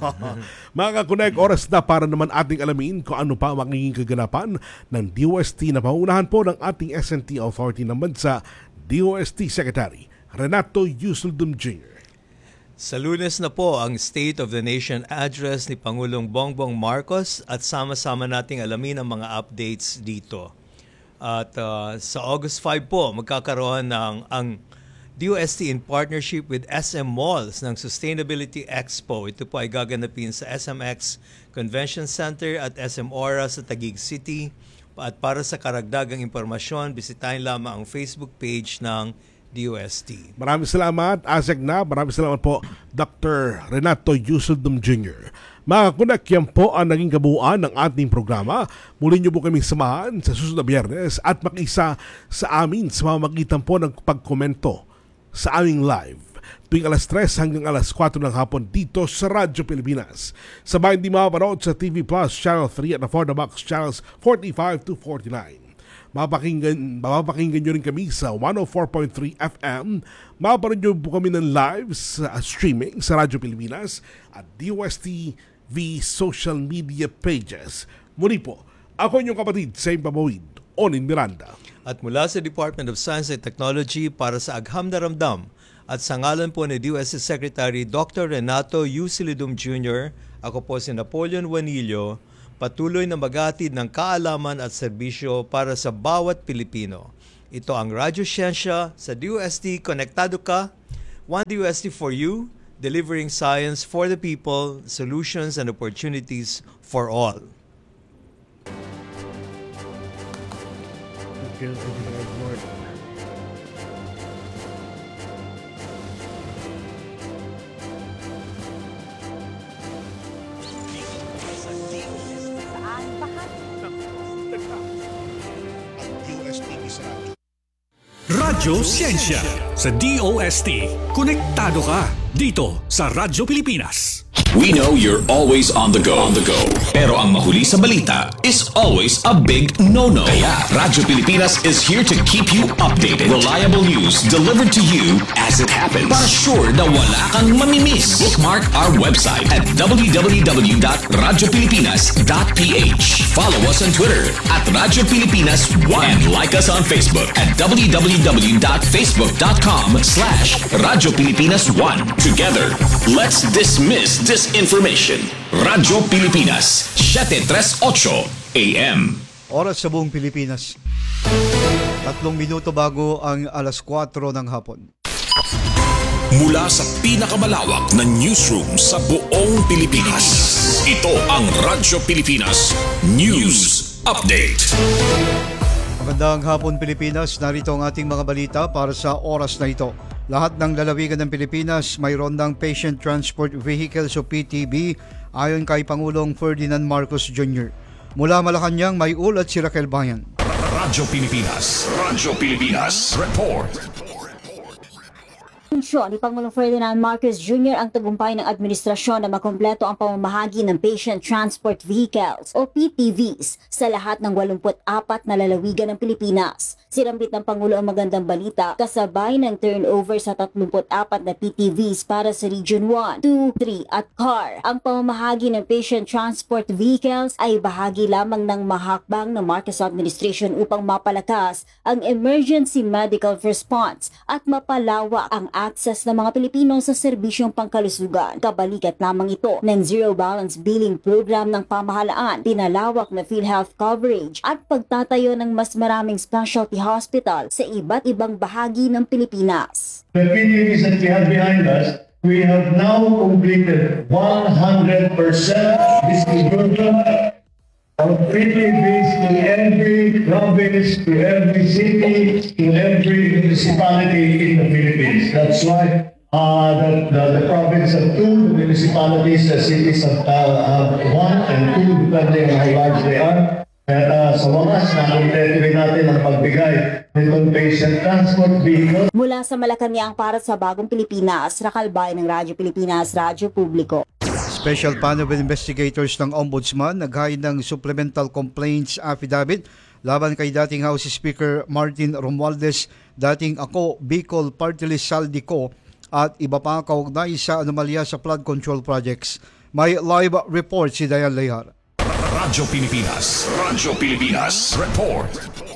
Speaker 1: Mga kakunay, oras na para naman ating alamin kung ano pa ang magiging kaganapan ng D O S T na paunahan po ng ating S and T Authority ng bansa, D O S T Secretary Renato Yusuldum Junior
Speaker 2: Sa Lunes na po ang State of the Nation address ni Pangulong Bongbong Marcos at sama-sama nating alamin ang mga updates dito. At uh, sa August five po, magkakaroon ng ang D O S T in partnership with S M Malls ng Sustainability Expo. Ito po ay gaganapin sa S M X Convention Center at S M Aura sa Taguig City. At para sa karagdagang impormasyon, bisitahin lamang ang Facebook page ng D O S T.
Speaker 1: Maraming salamat, Asek na. Maraming salamat po, Doctor Renato Yusuldum Junior Mga kakunak, yan po ang naging kabuuan ng ating programa. Muli niyo po kaming samahan sa susunod na Biyernes at makisa sa amin sa mamamagitan po ng pagkomento sa aming live tuwing alas tres hanggang alas kwatro ng hapon dito sa Radyo Pilipinas. Sabay hindi mapapanood sa T V Plus Channel three at na For The Box Channels forty-five to forty-nine. Mapapakinggan, mapapakinggan nyo rin kami sa one oh four point three F M. Mapapanood nyo po kami ng live sa streaming sa Radyo Pilipinas at D O S T V social media pages. Muli po, Ako inyong kapatid sa Impamawid, Onin Miranda.
Speaker 2: At mula sa Department of Science and Technology para sa Agham na Ramdam at sa ngalan po ni D O S T Secretary Doctor Renato U. Silidum Junior, ako po si Napoleon Juanillo, patuloy na maghatid ng kaalaman at serbisyo para sa bawat Pilipino. Ito ang Radyo Siyensya sa D O S T Konektado Ka, One D O S T for you, delivering science for the people, solutions and opportunities for all.
Speaker 4: Radyo Siyensya sa D O S T. Konektado ka dito sa Radyo Pilipinas.
Speaker 9: We know you're always on the go. On the go. Pero ang mahuli sa balita is always a big no-no. Kaya Radyo Pilipinas is here to keep you updated. Reliable news delivered to you as it happens. Para sure na wala kang mamimiss. Bookmark our website at w w w dot radyo pilipinas dot p h. Follow us on Twitter at Radyo Pilipinas one. And like us on Facebook at w w w dot facebook dot com slash Radyo Pilipinas one. Together, let's dismiss disinformation. Radyo Pilipinas, seven thirty-eight A M.
Speaker 10: Oras sa buong Pilipinas. Tatlong minuto bago ang alas kwatro ng hapon.
Speaker 9: Mula sa pinakamalawak na newsroom sa buong Pilipinas. Ito ang Radyo Pilipinas News Update.
Speaker 10: Magandang hapon Pilipinas, narito ang ating mga balita para sa oras na ito. Lahat ng lalawigan ng Pilipinas mayroon ng Patient Transport Vehicles o P T V ayon kay Pangulong Ferdinand Marcos Junior Mula Malacanang, may ulat si Raquel Bayan.
Speaker 9: Radyo Pilipinas, Radyo Pilipinas, Report.
Speaker 11: Ni Pangulong Ferdinand Marcos Junior ang tagumpay ng administrasyon na makumpleto ang pamamahagi ng Patient Transport Vehicles o P T Vs sa lahat ng walumpu't apat na lalawigan ng Pilipinas. Sinambit ng Pangulo ang magandang balita kasabay ng turnover sa tatlumpu't apat na P T Vs para sa Region one, two, three at C A R. Ang pamamahagi ng Patient Transport Vehicles ay bahagi lamang ng mahakbang ng Marcos Administration upang mapalakas ang emergency medical response at mapalawak ang access ng mga Pilipino sa serbisyong pangkalusugan. Kabalikat lamang ito ng Zero Balance Billing Program ng pamahalaan, pinalawak na PhilHealth coverage at pagtatayo ng mas maraming specialty hospital sa iba't ibang bahagi ng Pilipinas.
Speaker 12: The P T Vs that we have behind us, we have now completed one hundred percent distribution of P T Vs to every province, to every city, to every municipality in the Philippines. That's why uh, the, the, the province of two, the municipalities, the cities of uh, uh, one and two, depending on how large they are. At uh, sa wakas, nakumpleto rin natin ang pagbigay nitong patient transport vehicle.
Speaker 11: Mula sa Malacanang para sa Bagong Pilipinas, Raquel Bayan ng Radyo Pilipinas, Radyo Publiko.
Speaker 10: Special Panel of Investigators ng Ombudsman naghain ng Supplemental Complaints Affidavit laban kay dating House Speaker Martin Romualdez, dating Ako Bicol Party List Saldico at iba pa kaugnay sa anomalya sa flood control projects. May live report si Dayan Leyar.
Speaker 9: Radyo Pilipinas, Radyo Pilipinas, Report.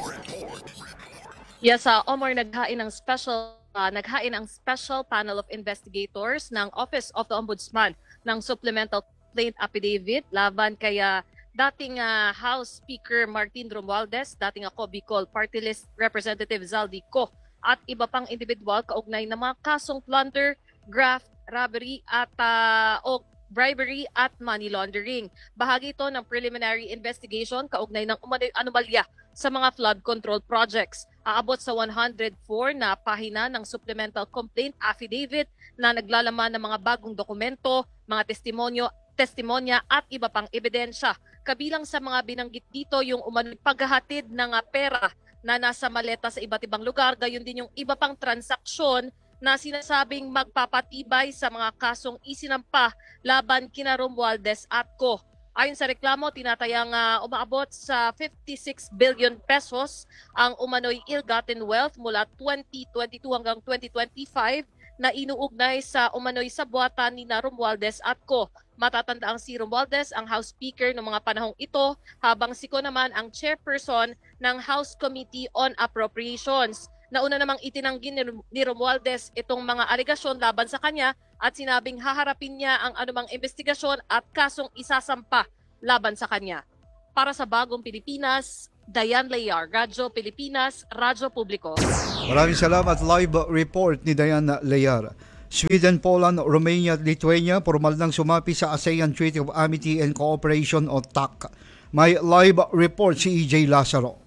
Speaker 13: Yes, uh, Omar, naghain ng special uh, naghain ang Special Panel of Investigators ng Office of the Ombudsman ng Supplemental Complaint Affidavit laban kay uh, dating uh, House Speaker Martin Romualdez, dating Ako Bicol Party List Representative Zaldico at iba pang individual kaugnay ng mga kasong plunder, graft, robbery at uh, o bribery at money laundering. Bahagi ito ng preliminary investigation kaugnay ng umano'y anomalya sa mga flood control projects. Aabot sa one hundred four na pahina ng supplemental complaint affidavit na naglalaman ng mga bagong dokumento, mga testimonyo, testimonya at iba pang ebidensya. Kabilang sa mga binanggit dito yung umano'y paghahatid ng pera na nasa maleta sa iba't ibang lugar, gayon din yung iba pang transaksyon na sinasabing magpapatibay sa mga kasong isinampa laban kina Romualdez at Co. Ayon sa reklamo, tinatayang uh, umaabot sa fifty-six billion pesos ang umano'y ill-gotten wealth mula twenty twenty-two hanggang twenty twenty-five na inuugnay sa umano'y sabuatan ni na Romualdez at Co. Matatandaang si Romualdez ang House Speaker noong mga panahong ito, habang si Ko naman ang Chairperson ng House Committee on Appropriations. Nauna namang itinanggi ni Romualdez itong mga alegasyon laban sa kanya at sinabing haharapin niya ang anumang investigasyon at kasong isasampa laban sa kanya. Para sa Bagong Pilipinas, Dayan Layar, Radyo Pilipinas, Radyo Publiko.
Speaker 10: Maraming salamat. Live report ni Diana Layar. Sweden, Poland, Romania at Lithuania formal nang sumapi sa ASEAN Treaty of Amity and Cooperation o T A C. May live report si E J Lazaro.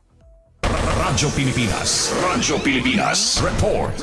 Speaker 9: Radyo Pilipinas. Radyo Pilipinas. Report.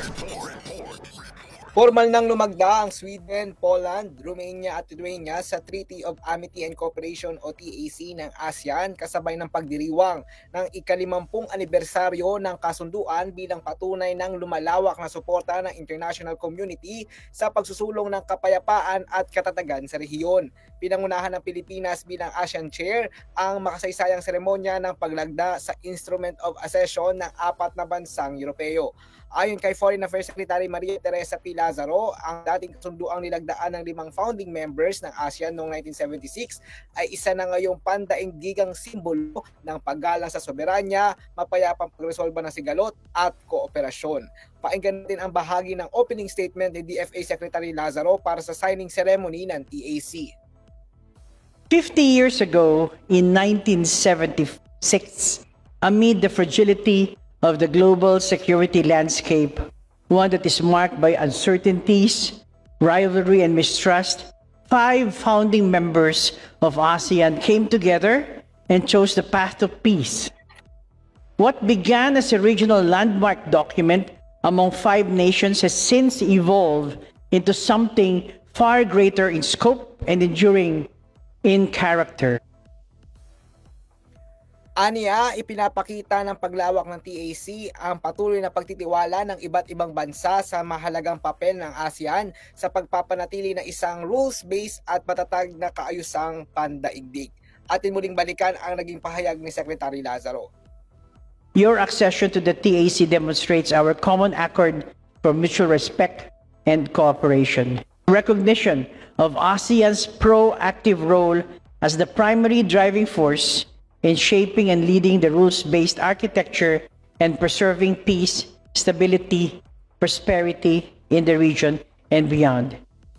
Speaker 14: Formal nang lumagda ang Sweden, Poland, Romania at Lithuania sa Treaty of Amity and Cooperation o T A C ng ASEAN kasabay ng pagdiriwang ng ikalimampung anibersaryo ng kasunduan bilang patunay ng lumalawak na suporta ng international community sa pagsusulong ng kapayapaan at katatagan sa rehiyon. Pinangunahan ng Pilipinas bilang ASEAN Chair ang makasaysayang seremonya ng paglagda sa Instrument of Accession ng apat na bansang Europeo. Ayon kay Foreign Affairs Secretary Maria Teresa P. Lazaro, ang dating kasunduang nilagdaan ng limang founding members ng ASEAN noong nineteen seventy-six ay isa na ngayong pandaigdigang simbolo ng paggalang sa soberanya, mapayapang pagresolba ng sigalot at kooperasyon. Pakinggan natin ang bahagi ng opening statement ni D F A Secretary Lazaro para sa signing ceremony ng T A C.
Speaker 15: Fifty years ago, in nineteen seventy-six, amid the fragility of the global security landscape, one that is marked by uncertainties, rivalry, and mistrust, five founding members of ASEAN came together and chose the path to peace. What began as a regional landmark document among five nations has since evolved into something far greater in scope and enduring in character.
Speaker 14: Aniya, ipinapakita ng paglawak ng T A C ang patuloy na pagtitiwala ng iba't ibang bansa sa mahalagang papel ng ASEAN sa pagpapanatili ng isang rules-based at matatag na kaayusang pandaigdig. Atin muling balikan ang naging pahayag ni Secretary Lazaro.
Speaker 15: Your accession to the T A C demonstrates our common accord for mutual respect and cooperation. Recognition of ASEAN's proactive role as the primary driving force in shaping and leading the rules-based architecture and preserving peace, stability, prosperity in the region and beyond.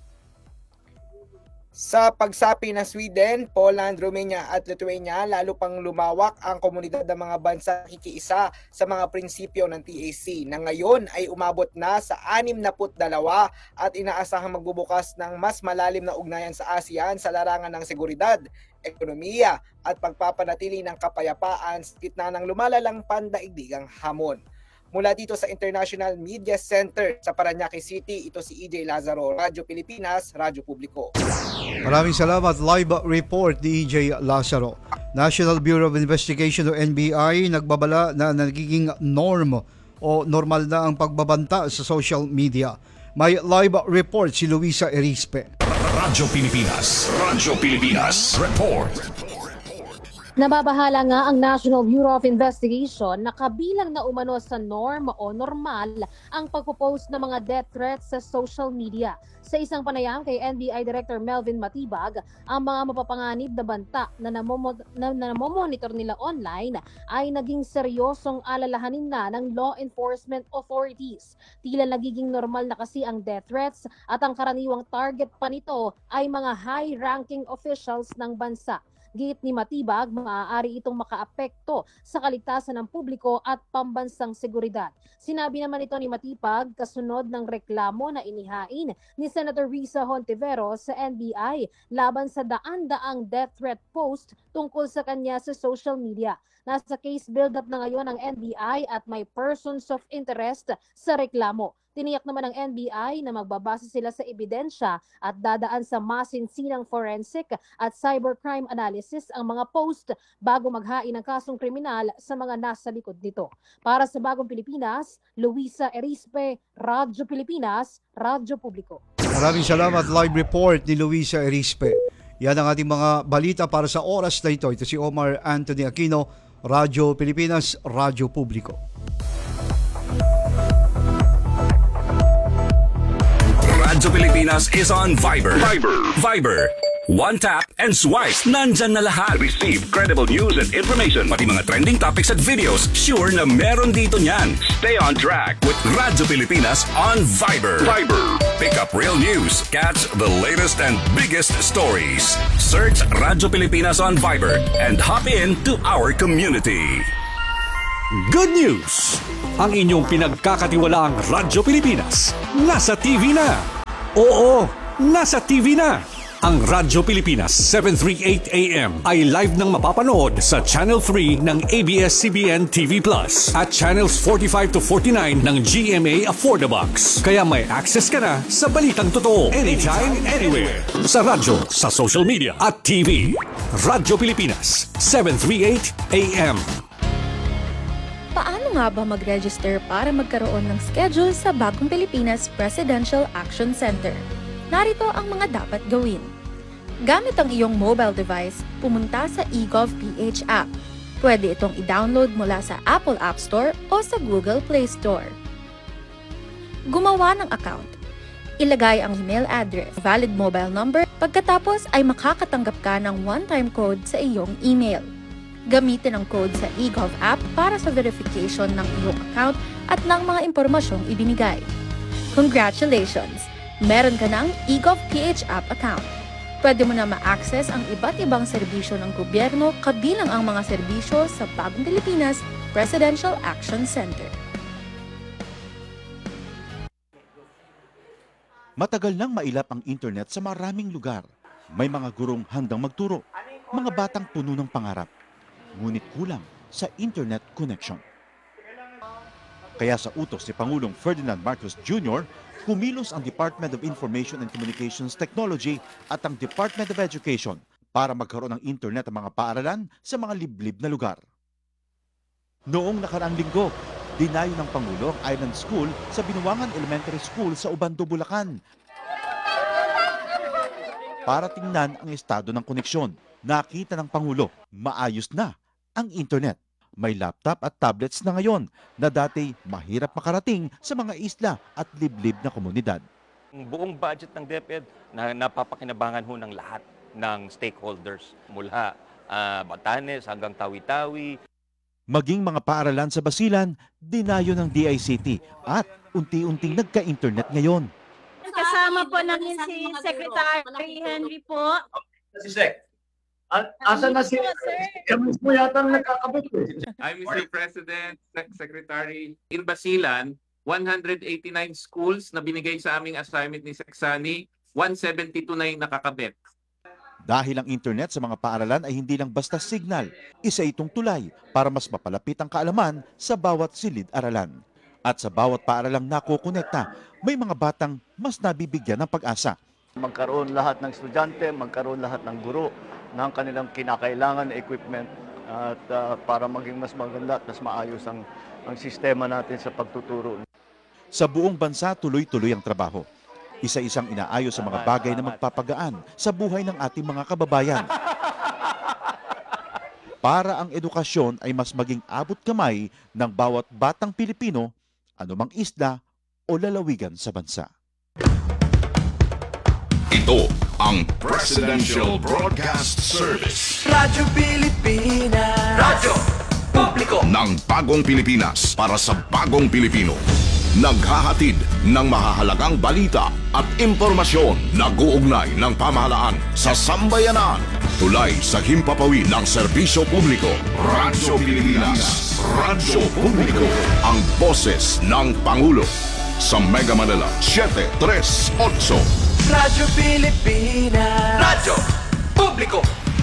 Speaker 14: Sa pagsapi ng Sweden, Poland, Romania at Lithuania, lalo pang lumawak ang komunidad ng mga bansa kikiisa sa mga prinsipyo ng T A C na ngayon ay umabot na sa anim na dalawa at inaasahang magbubukas ng mas malalim na ugnayan sa ASEAN sa larangan ng seguridad, ekonomiya at pagpapanatili ng kapayapaan sa gitna ng lumalalang pandaigdigang hamon. Mula dito sa International Media Center sa Parañaque City, ito si E J Lazaro, Radyo Pilipinas, Radyo Publiko.
Speaker 10: Maraming salamat. Live report ni E J Lazaro. National Bureau of Investigation o N B I nagbabala na nagiging norm o normal na ang pagbabanta sa social media. May live report si Luisa Erispe.
Speaker 9: Radyo Pilipinas. Radyo Pilipinas. Report.
Speaker 16: Nababahala nga ang National Bureau of Investigation na kabilang na umano sa norm o normal ang pagpo-post ng mga death threats sa social media. Sa isang panayam kay N B I Director Melvin Matibag, ang mga mapapanganib na banta na, namomo, na, na namomonitor nila online ay naging seryosong alalahanin na ng law enforcement authorities. Tila nagiging normal na kasi ang death threats at ang karaniwang target pa nito ay mga high-ranking officials ng bansa. Git ni Matibag, maaari itong makaapekto sa kaligtasan ng publiko at pambansang seguridad. Sinabi naman ito ni Matibag kasunod ng reklamo na inihain ni Senator Risa Hontiveros sa N B I laban sa daan-daang death threat post tungkol sa kanya sa social media. Nasa case build-up na ngayon ang N B I at may persons of interest sa reklamo. Tiniyak naman ng N B I na magbabase sila sa ebidensya at dadaan sa masinsinang forensic at cybercrime analysis ang mga post bago maghain ng kasong kriminal sa mga nasa likod nito. Para sa Bagong Pilipinas, Luisa Erispe, Radyo Pilipinas, Radyo Publiko.
Speaker 10: Maraming salamat. Live report ni Luisa Erispe. Yan ang ating mga balita para sa oras na ito. Ito si Omar Anthony Aquino, Radyo Pilipinas, Radyo Publiko.
Speaker 9: Radyo Pilipinas is on Viber. Viber. Viber. One tap and swipe. Nandyan na lahat. Receive credible news and information. Pati mga trending topics at videos. Sure na meron dito niyan. Stay on track with Radyo Pilipinas on Viber. Viber. Pick up real news. Catch the latest and biggest stories. Search Radyo Pilipinas on Viber and hop in to our community.
Speaker 4: Good news! Ang inyong pinagkakatiwalaang Radyo Pilipinas nasa T V na. Oo, nasa T V na. Ang Radyo Pilipinas seven thirty-eight A M ay live nang mapapanood sa Channel three ng A B S C B N T V Plus at Channels forty-five to forty-nine ng G M A Affordabox. Kaya may access ka na sa balitang totoo anytime, anywhere. Sa radyo, sa social media at T V. Radyo Pilipinas seven thirty-eight A M.
Speaker 17: Paano nga ba mag-register para magkaroon ng schedule sa Bagong Pilipinas Presidential Action Center? Narito ang mga dapat gawin. Gamit ang iyong mobile device, pumunta sa eGovPH app. Pwede itong i-download mula sa Apple App Store o sa Google Play Store. Gumawa ng account. Ilagay ang email address, valid mobile number, pagkatapos ay makakatanggap ka ng one-time code sa iyong email. Gamitin ang code sa eGov app para sa verification ng iyong account at ng mga impormasyong ibinigay. Congratulations! Meron ka ng eGovPH app account. Pwede mo na ma-access ang iba't ibang serbisyo ng gobyerno kabilang ang mga serbisyo sa Bagong Pilipinas Presidential Action Center.
Speaker 18: Matagal nang mailap ang internet sa maraming lugar. May mga gurong handang magturo, mga batang puno ng pangarap. Ngunit kulang sa internet connection. Kaya sa utos ni Pangulong Ferdinand Marcos Junior, kumilos ang Department of Information and Communications Technology at ang Department of Education para magkaroon ng internet ang mga paaralan sa mga liblib na lugar. Noong nakaraang linggo, dinayo ng Pangulo ang Island School sa Binuangan Elementary School sa Ubando, Bulacan. Para tingnan ang estado ng koneksyon, nakita ng Pangulo, maayos na ang internet. May laptop at tablets na ngayon na dati mahirap makarating sa mga isla at liblib na komunidad.
Speaker 19: Ang buong budget ng DepEd na napapakinabangan ho ng lahat ng stakeholders mula uh, Batanes hanggang Tawi-Tawi.
Speaker 18: Maging mga paaralan sa Basilan, dinayo ng D I C T at unti-unting nagka-internet ngayon.
Speaker 20: Kasama po namin si Secretary Henry po.
Speaker 12: Si Sec. Asan na si... Kami mo yata nagkakabot eh.
Speaker 21: I'm Mister President, Sec Secretary. In Basilan, one hundred eighty-nine schools na binigay sa aming assignment ni Seksani, one seventy-two na yung nakakabit.
Speaker 18: Dahil ang internet sa mga paaralan ay hindi lang basta signal, isa itong tulay para mas mapalapit ang kaalaman sa bawat silid-aralan. At sa bawat paaralang nakokonekta, may mga batang mas nabibigyan ng pag-asa.
Speaker 22: Magkaroon lahat ng estudyante, magkaroon lahat ng guro ng kanilang kinakailangan na equipment at uh, para maging mas maganda at mas maayos ang, ang sistema natin sa pagtuturo.
Speaker 18: Sa buong bansa, tuloy-tuloy ang trabaho. Isa-isang inaayos sa mga bagay na magpapagaan sa buhay ng ating mga kababayan. Para ang edukasyon ay mas maging abot kamay ng bawat batang Pilipino, anumang isla o lalawigan sa bansa.
Speaker 9: Ito ang Presidential Broadcast Service.
Speaker 23: Radyo Pilipinas. Radyo Publiko
Speaker 9: ng Bagong Pilipinas para sa Bagong Pilipino. Naghahatid ng mahahalagang balita at impormasyon na guugnay ng pamahalaan sa sambayanan. Tulay sa himpapawid ng serbisyo publiko. Radyo Pilipinas. Radyo Publiko. Ang boses ng Pangulo. Sa Mega Manila, seven three eight.
Speaker 23: Radyo Pilipinas. Radyo Publiko.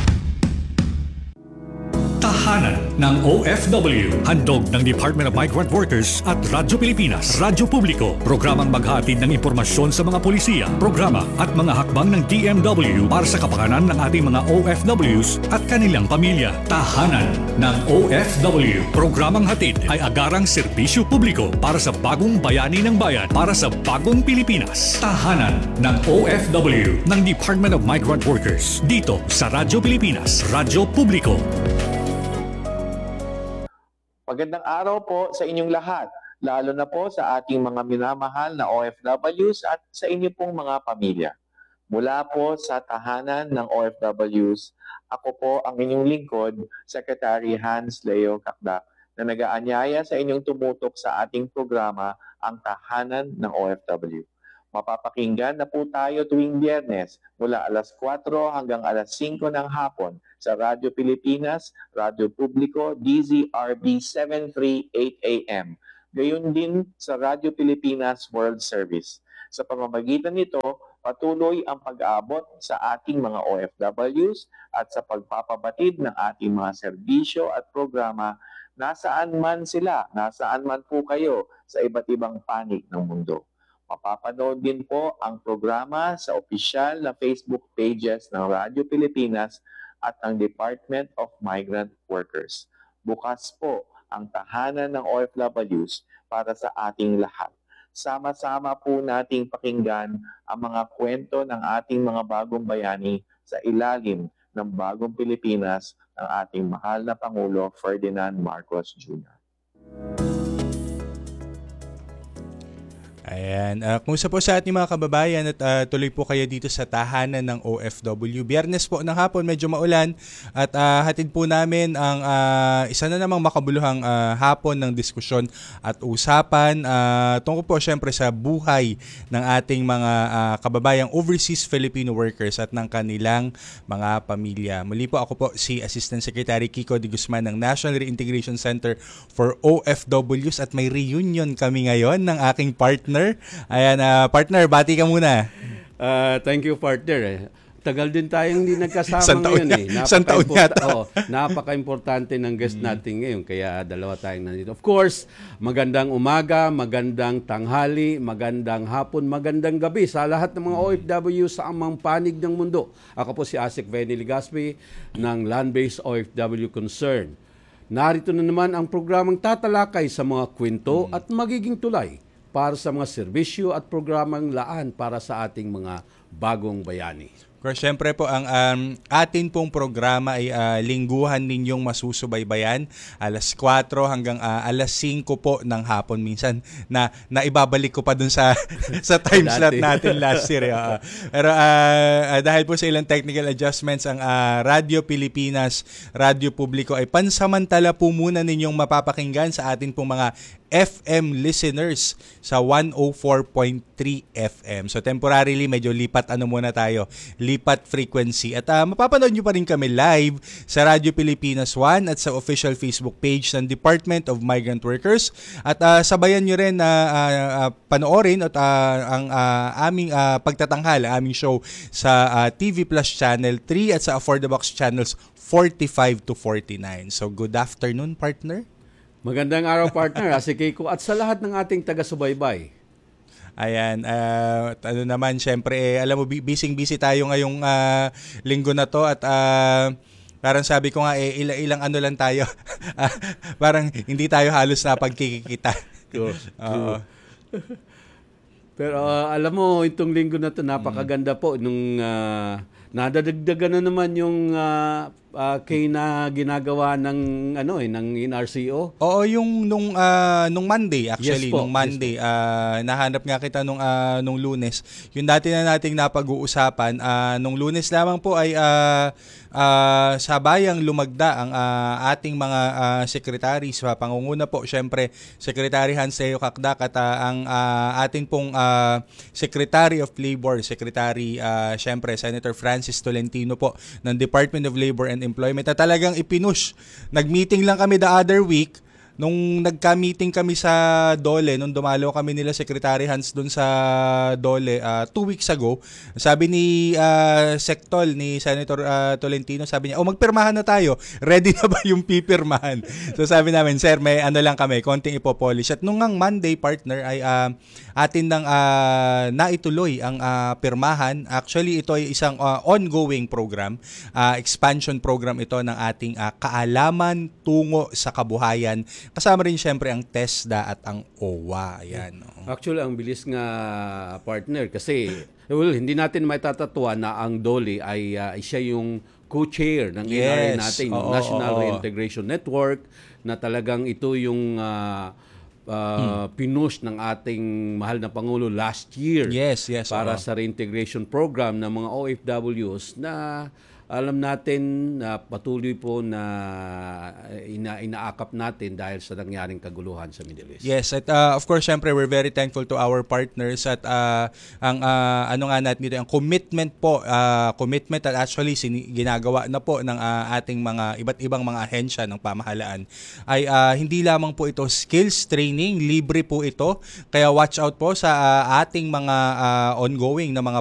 Speaker 4: Tahanan ng O F W. Handog ng Department of Migrant Workers at Radyo Pilipinas, Radyo Publiko. Programang maghahatid ng impormasyon sa mga polisiya, programa at mga hakbang ng D M W para sa kapakanan ng ating mga O F Ws at kanilang pamilya. Tahanan ng O F W. Programang hatid ay agarang serbisyo publiko para sa bagong bayani ng bayan, para sa bagong Pilipinas. Tahanan ng O F W ng Department of Migrant Workers. Dito sa Radyo Pilipinas, Radyo Publiko.
Speaker 24: Magandang araw po sa inyong lahat.
Speaker 3: lalo na po sa ating mga minamahal na O F Ws at sa inyo pong mga pamilya. Mula po sa tahanan ng O F Ws, ako po ang inyong lingkod, Secretary Hans Leo Kakdak, na nag-aanyaya sa inyong tumutok sa ating programa, ang Tahanan ng O F W. Mapapakinggan na po tayo tuwing Biyernes mula alas kwatro hanggang alas singko ng hapon sa Radyo Pilipinas, Radyo Publiko, D Z R B seven thirty-eight A M. Gayon din sa Radyo Pilipinas World Service. Sa pamamagitan nito, patuloy ang pag-aabot sa ating mga O F Ws at sa pagpapabatid ng ating mga serbisyo at programa nasaan man sila, nasaan man po kayo sa iba't ibang panig ng mundo. Mapapanood din po ang programa sa opisyal na Facebook pages ng Radyo Pilipinas at ng Department of Migrant Workers. Bukas po ang tahanan ng O F Ws para sa ating lahat. Sama-sama po nating pakinggan ang mga kwento ng ating mga bagong bayani sa ilalim ng bagong Pilipinas ng ating mahal na Pangulo Ferdinand Marcos Junior
Speaker 5: Ayan. Uh, kumusta po sa ating mga kababayan at uh, tuloy po kayo dito sa tahanan ng O F W. Biyernes po ng hapon, medyo maulan at uh, hatid po namin ang uh, isa na namang makabuluhang uh, hapon ng diskusyon at usapan uh, tungkol po syempre sa buhay ng ating mga uh, kababayang overseas Filipino workers at ng kanilang mga pamilya. Muli po ako po si Assistant Secretary Kiko de Guzman ng National Reintegration Center for O F Ws at may reunion kami ngayon ng aking partner. Ayan, uh, partner, bati ka muna.
Speaker 6: Uh, thank you, partner. Tagal din tayong hindi nagkasama
Speaker 5: Isang taon
Speaker 6: ngayon.
Speaker 5: Na,
Speaker 6: eh.
Speaker 5: isang taon yata.
Speaker 6: Oh, napaka-importante ng guest natin ngayon. Kaya dalawa tayong nandito. Of course, magandang umaga, magandang tanghali, magandang hapon, magandang gabi sa lahat ng mga O F W sa amang panig ng mundo. Ako po si Asik Benny Ligaspi ng Land-Based O F W Concern. Narito na naman ang programang tatalakay sa mga kwento at magiging tulay para sa mga serbisyo at programang laan para sa ating mga bagong bayani.
Speaker 5: Of course, syempre po ang um, atin pong programa ay uh, lingguhan ninyong masusubaybayan alas kwatro hanggang uh, alas singko po ng hapon minsan na naibabalik ko pa dun sa sa time slot natin last year. Uh, pero uh, uh, dahil po sa ilang technical adjustments ang uh, Radyo Pilipinas, Radyo Publiko ay pansamantala po muna ninyong mapapakinggan sa atin pong mga F M listeners sa one oh four point three F M. So temporarily medyo lipat ano muna tayo, lipat frequency. At uh, mapapanood nyo pa rin kami live sa Radyo Pilipinas one at sa official Facebook page ng Department of Migrant Workers. At uh, sabayan nyo rin na uh, uh, panoorin at uh, ang uh, aming uh, pagtatanghal, aming show sa uh, T V Plus Channel three at sa Affordabox Channels forty-five to forty-nine. So good afternoon, partner.
Speaker 6: Magandang araw, partner, Asik Kiko, at sa lahat ng ating taga-subaybay.
Speaker 5: Ayan, uh, ano naman, syempre, eh, alam mo, busy-busy tayo ngayong uh, linggo na to at uh, parang sabi ko nga, eh, ilang, ilang ano lang tayo, parang hindi tayo halos na pagkikita.
Speaker 6: True. Uh, Pero uh, alam mo, itong linggo na to napakaganda po nung uh, nadadagdagan na naman yung uh, uh, kay na ginagawa ng ano eh ng N R C O.
Speaker 5: Oo, yung nung uh, nung Monday actually,
Speaker 6: yes po,
Speaker 5: nung Monday
Speaker 6: yes
Speaker 5: uh, nahanap nga kita nung uh, nung Lunes. Yung dati na nating napag-uusapan, uh, nung Lunes lamang po ay uh, uh, sabayang lumagda ang uh, ating mga uh, secretaries sa pangunguna po syempre Secretary Hans Leo Kakdak at uh, ang uh, atin pong uh, Secretary of Labor, Secretary uh, syempre Senator Francis Tolentino po ng Department of Labor and Employment na talagang ipinush. Nag-meeting lang kami the other week nung nagka-meeting kami sa Dole, nung dumalo kami nila Secretary Hans dun sa Dole uh, two weeks ago. Sabi ni uh, Sectol, ni Senator uh, Tolentino, sabi niya, oh magpirmahan na tayo. Ready na ba yung pipirmahan? So sabi namin, sir, may ano lang kami, konting ipopolish. At nung ang Monday, partner, ay uh, atin nang uh, naituloy ang uh, pirmahan. Actually, ito ay isang uh, ongoing program, uh, expansion program ito ng ating uh, kaalaman tungo sa kabuhayan. Kasama rin siyempre ang TESDA at ang O W A. Ayan.
Speaker 6: Actually, ang bilis nga, partner, kasi well, hindi natin maitatatuwa na ang Dole ay uh, siya yung co-chair ng
Speaker 5: yes.
Speaker 6: N R A natin, yung
Speaker 5: oo,
Speaker 6: National
Speaker 5: oo.
Speaker 6: Reintegration Network, na talagang ito yung uh, uh, pinush ng ating mahal na Pangulo last year.
Speaker 5: Yes, yes.
Speaker 6: Para
Speaker 5: oo.
Speaker 6: sa reintegration program ng mga O F Ws na alam natin na patuloy po na ina inaakap natin dahil sa nangyaring kaguluhan sa Middle East.
Speaker 5: Yes, at uh, of course, syempre, we're very thankful to our partners at uh, ang uh, ano nga natin dito, ang commitment po, uh, commitment at actually sini- ginagawa na po ng uh, ating mga iba't ibang mga ahensya ng pamahalaan ay uh, hindi lamang po ito skills training, libre po ito. Kaya watch out po sa uh, ating mga uh, ongoing na mga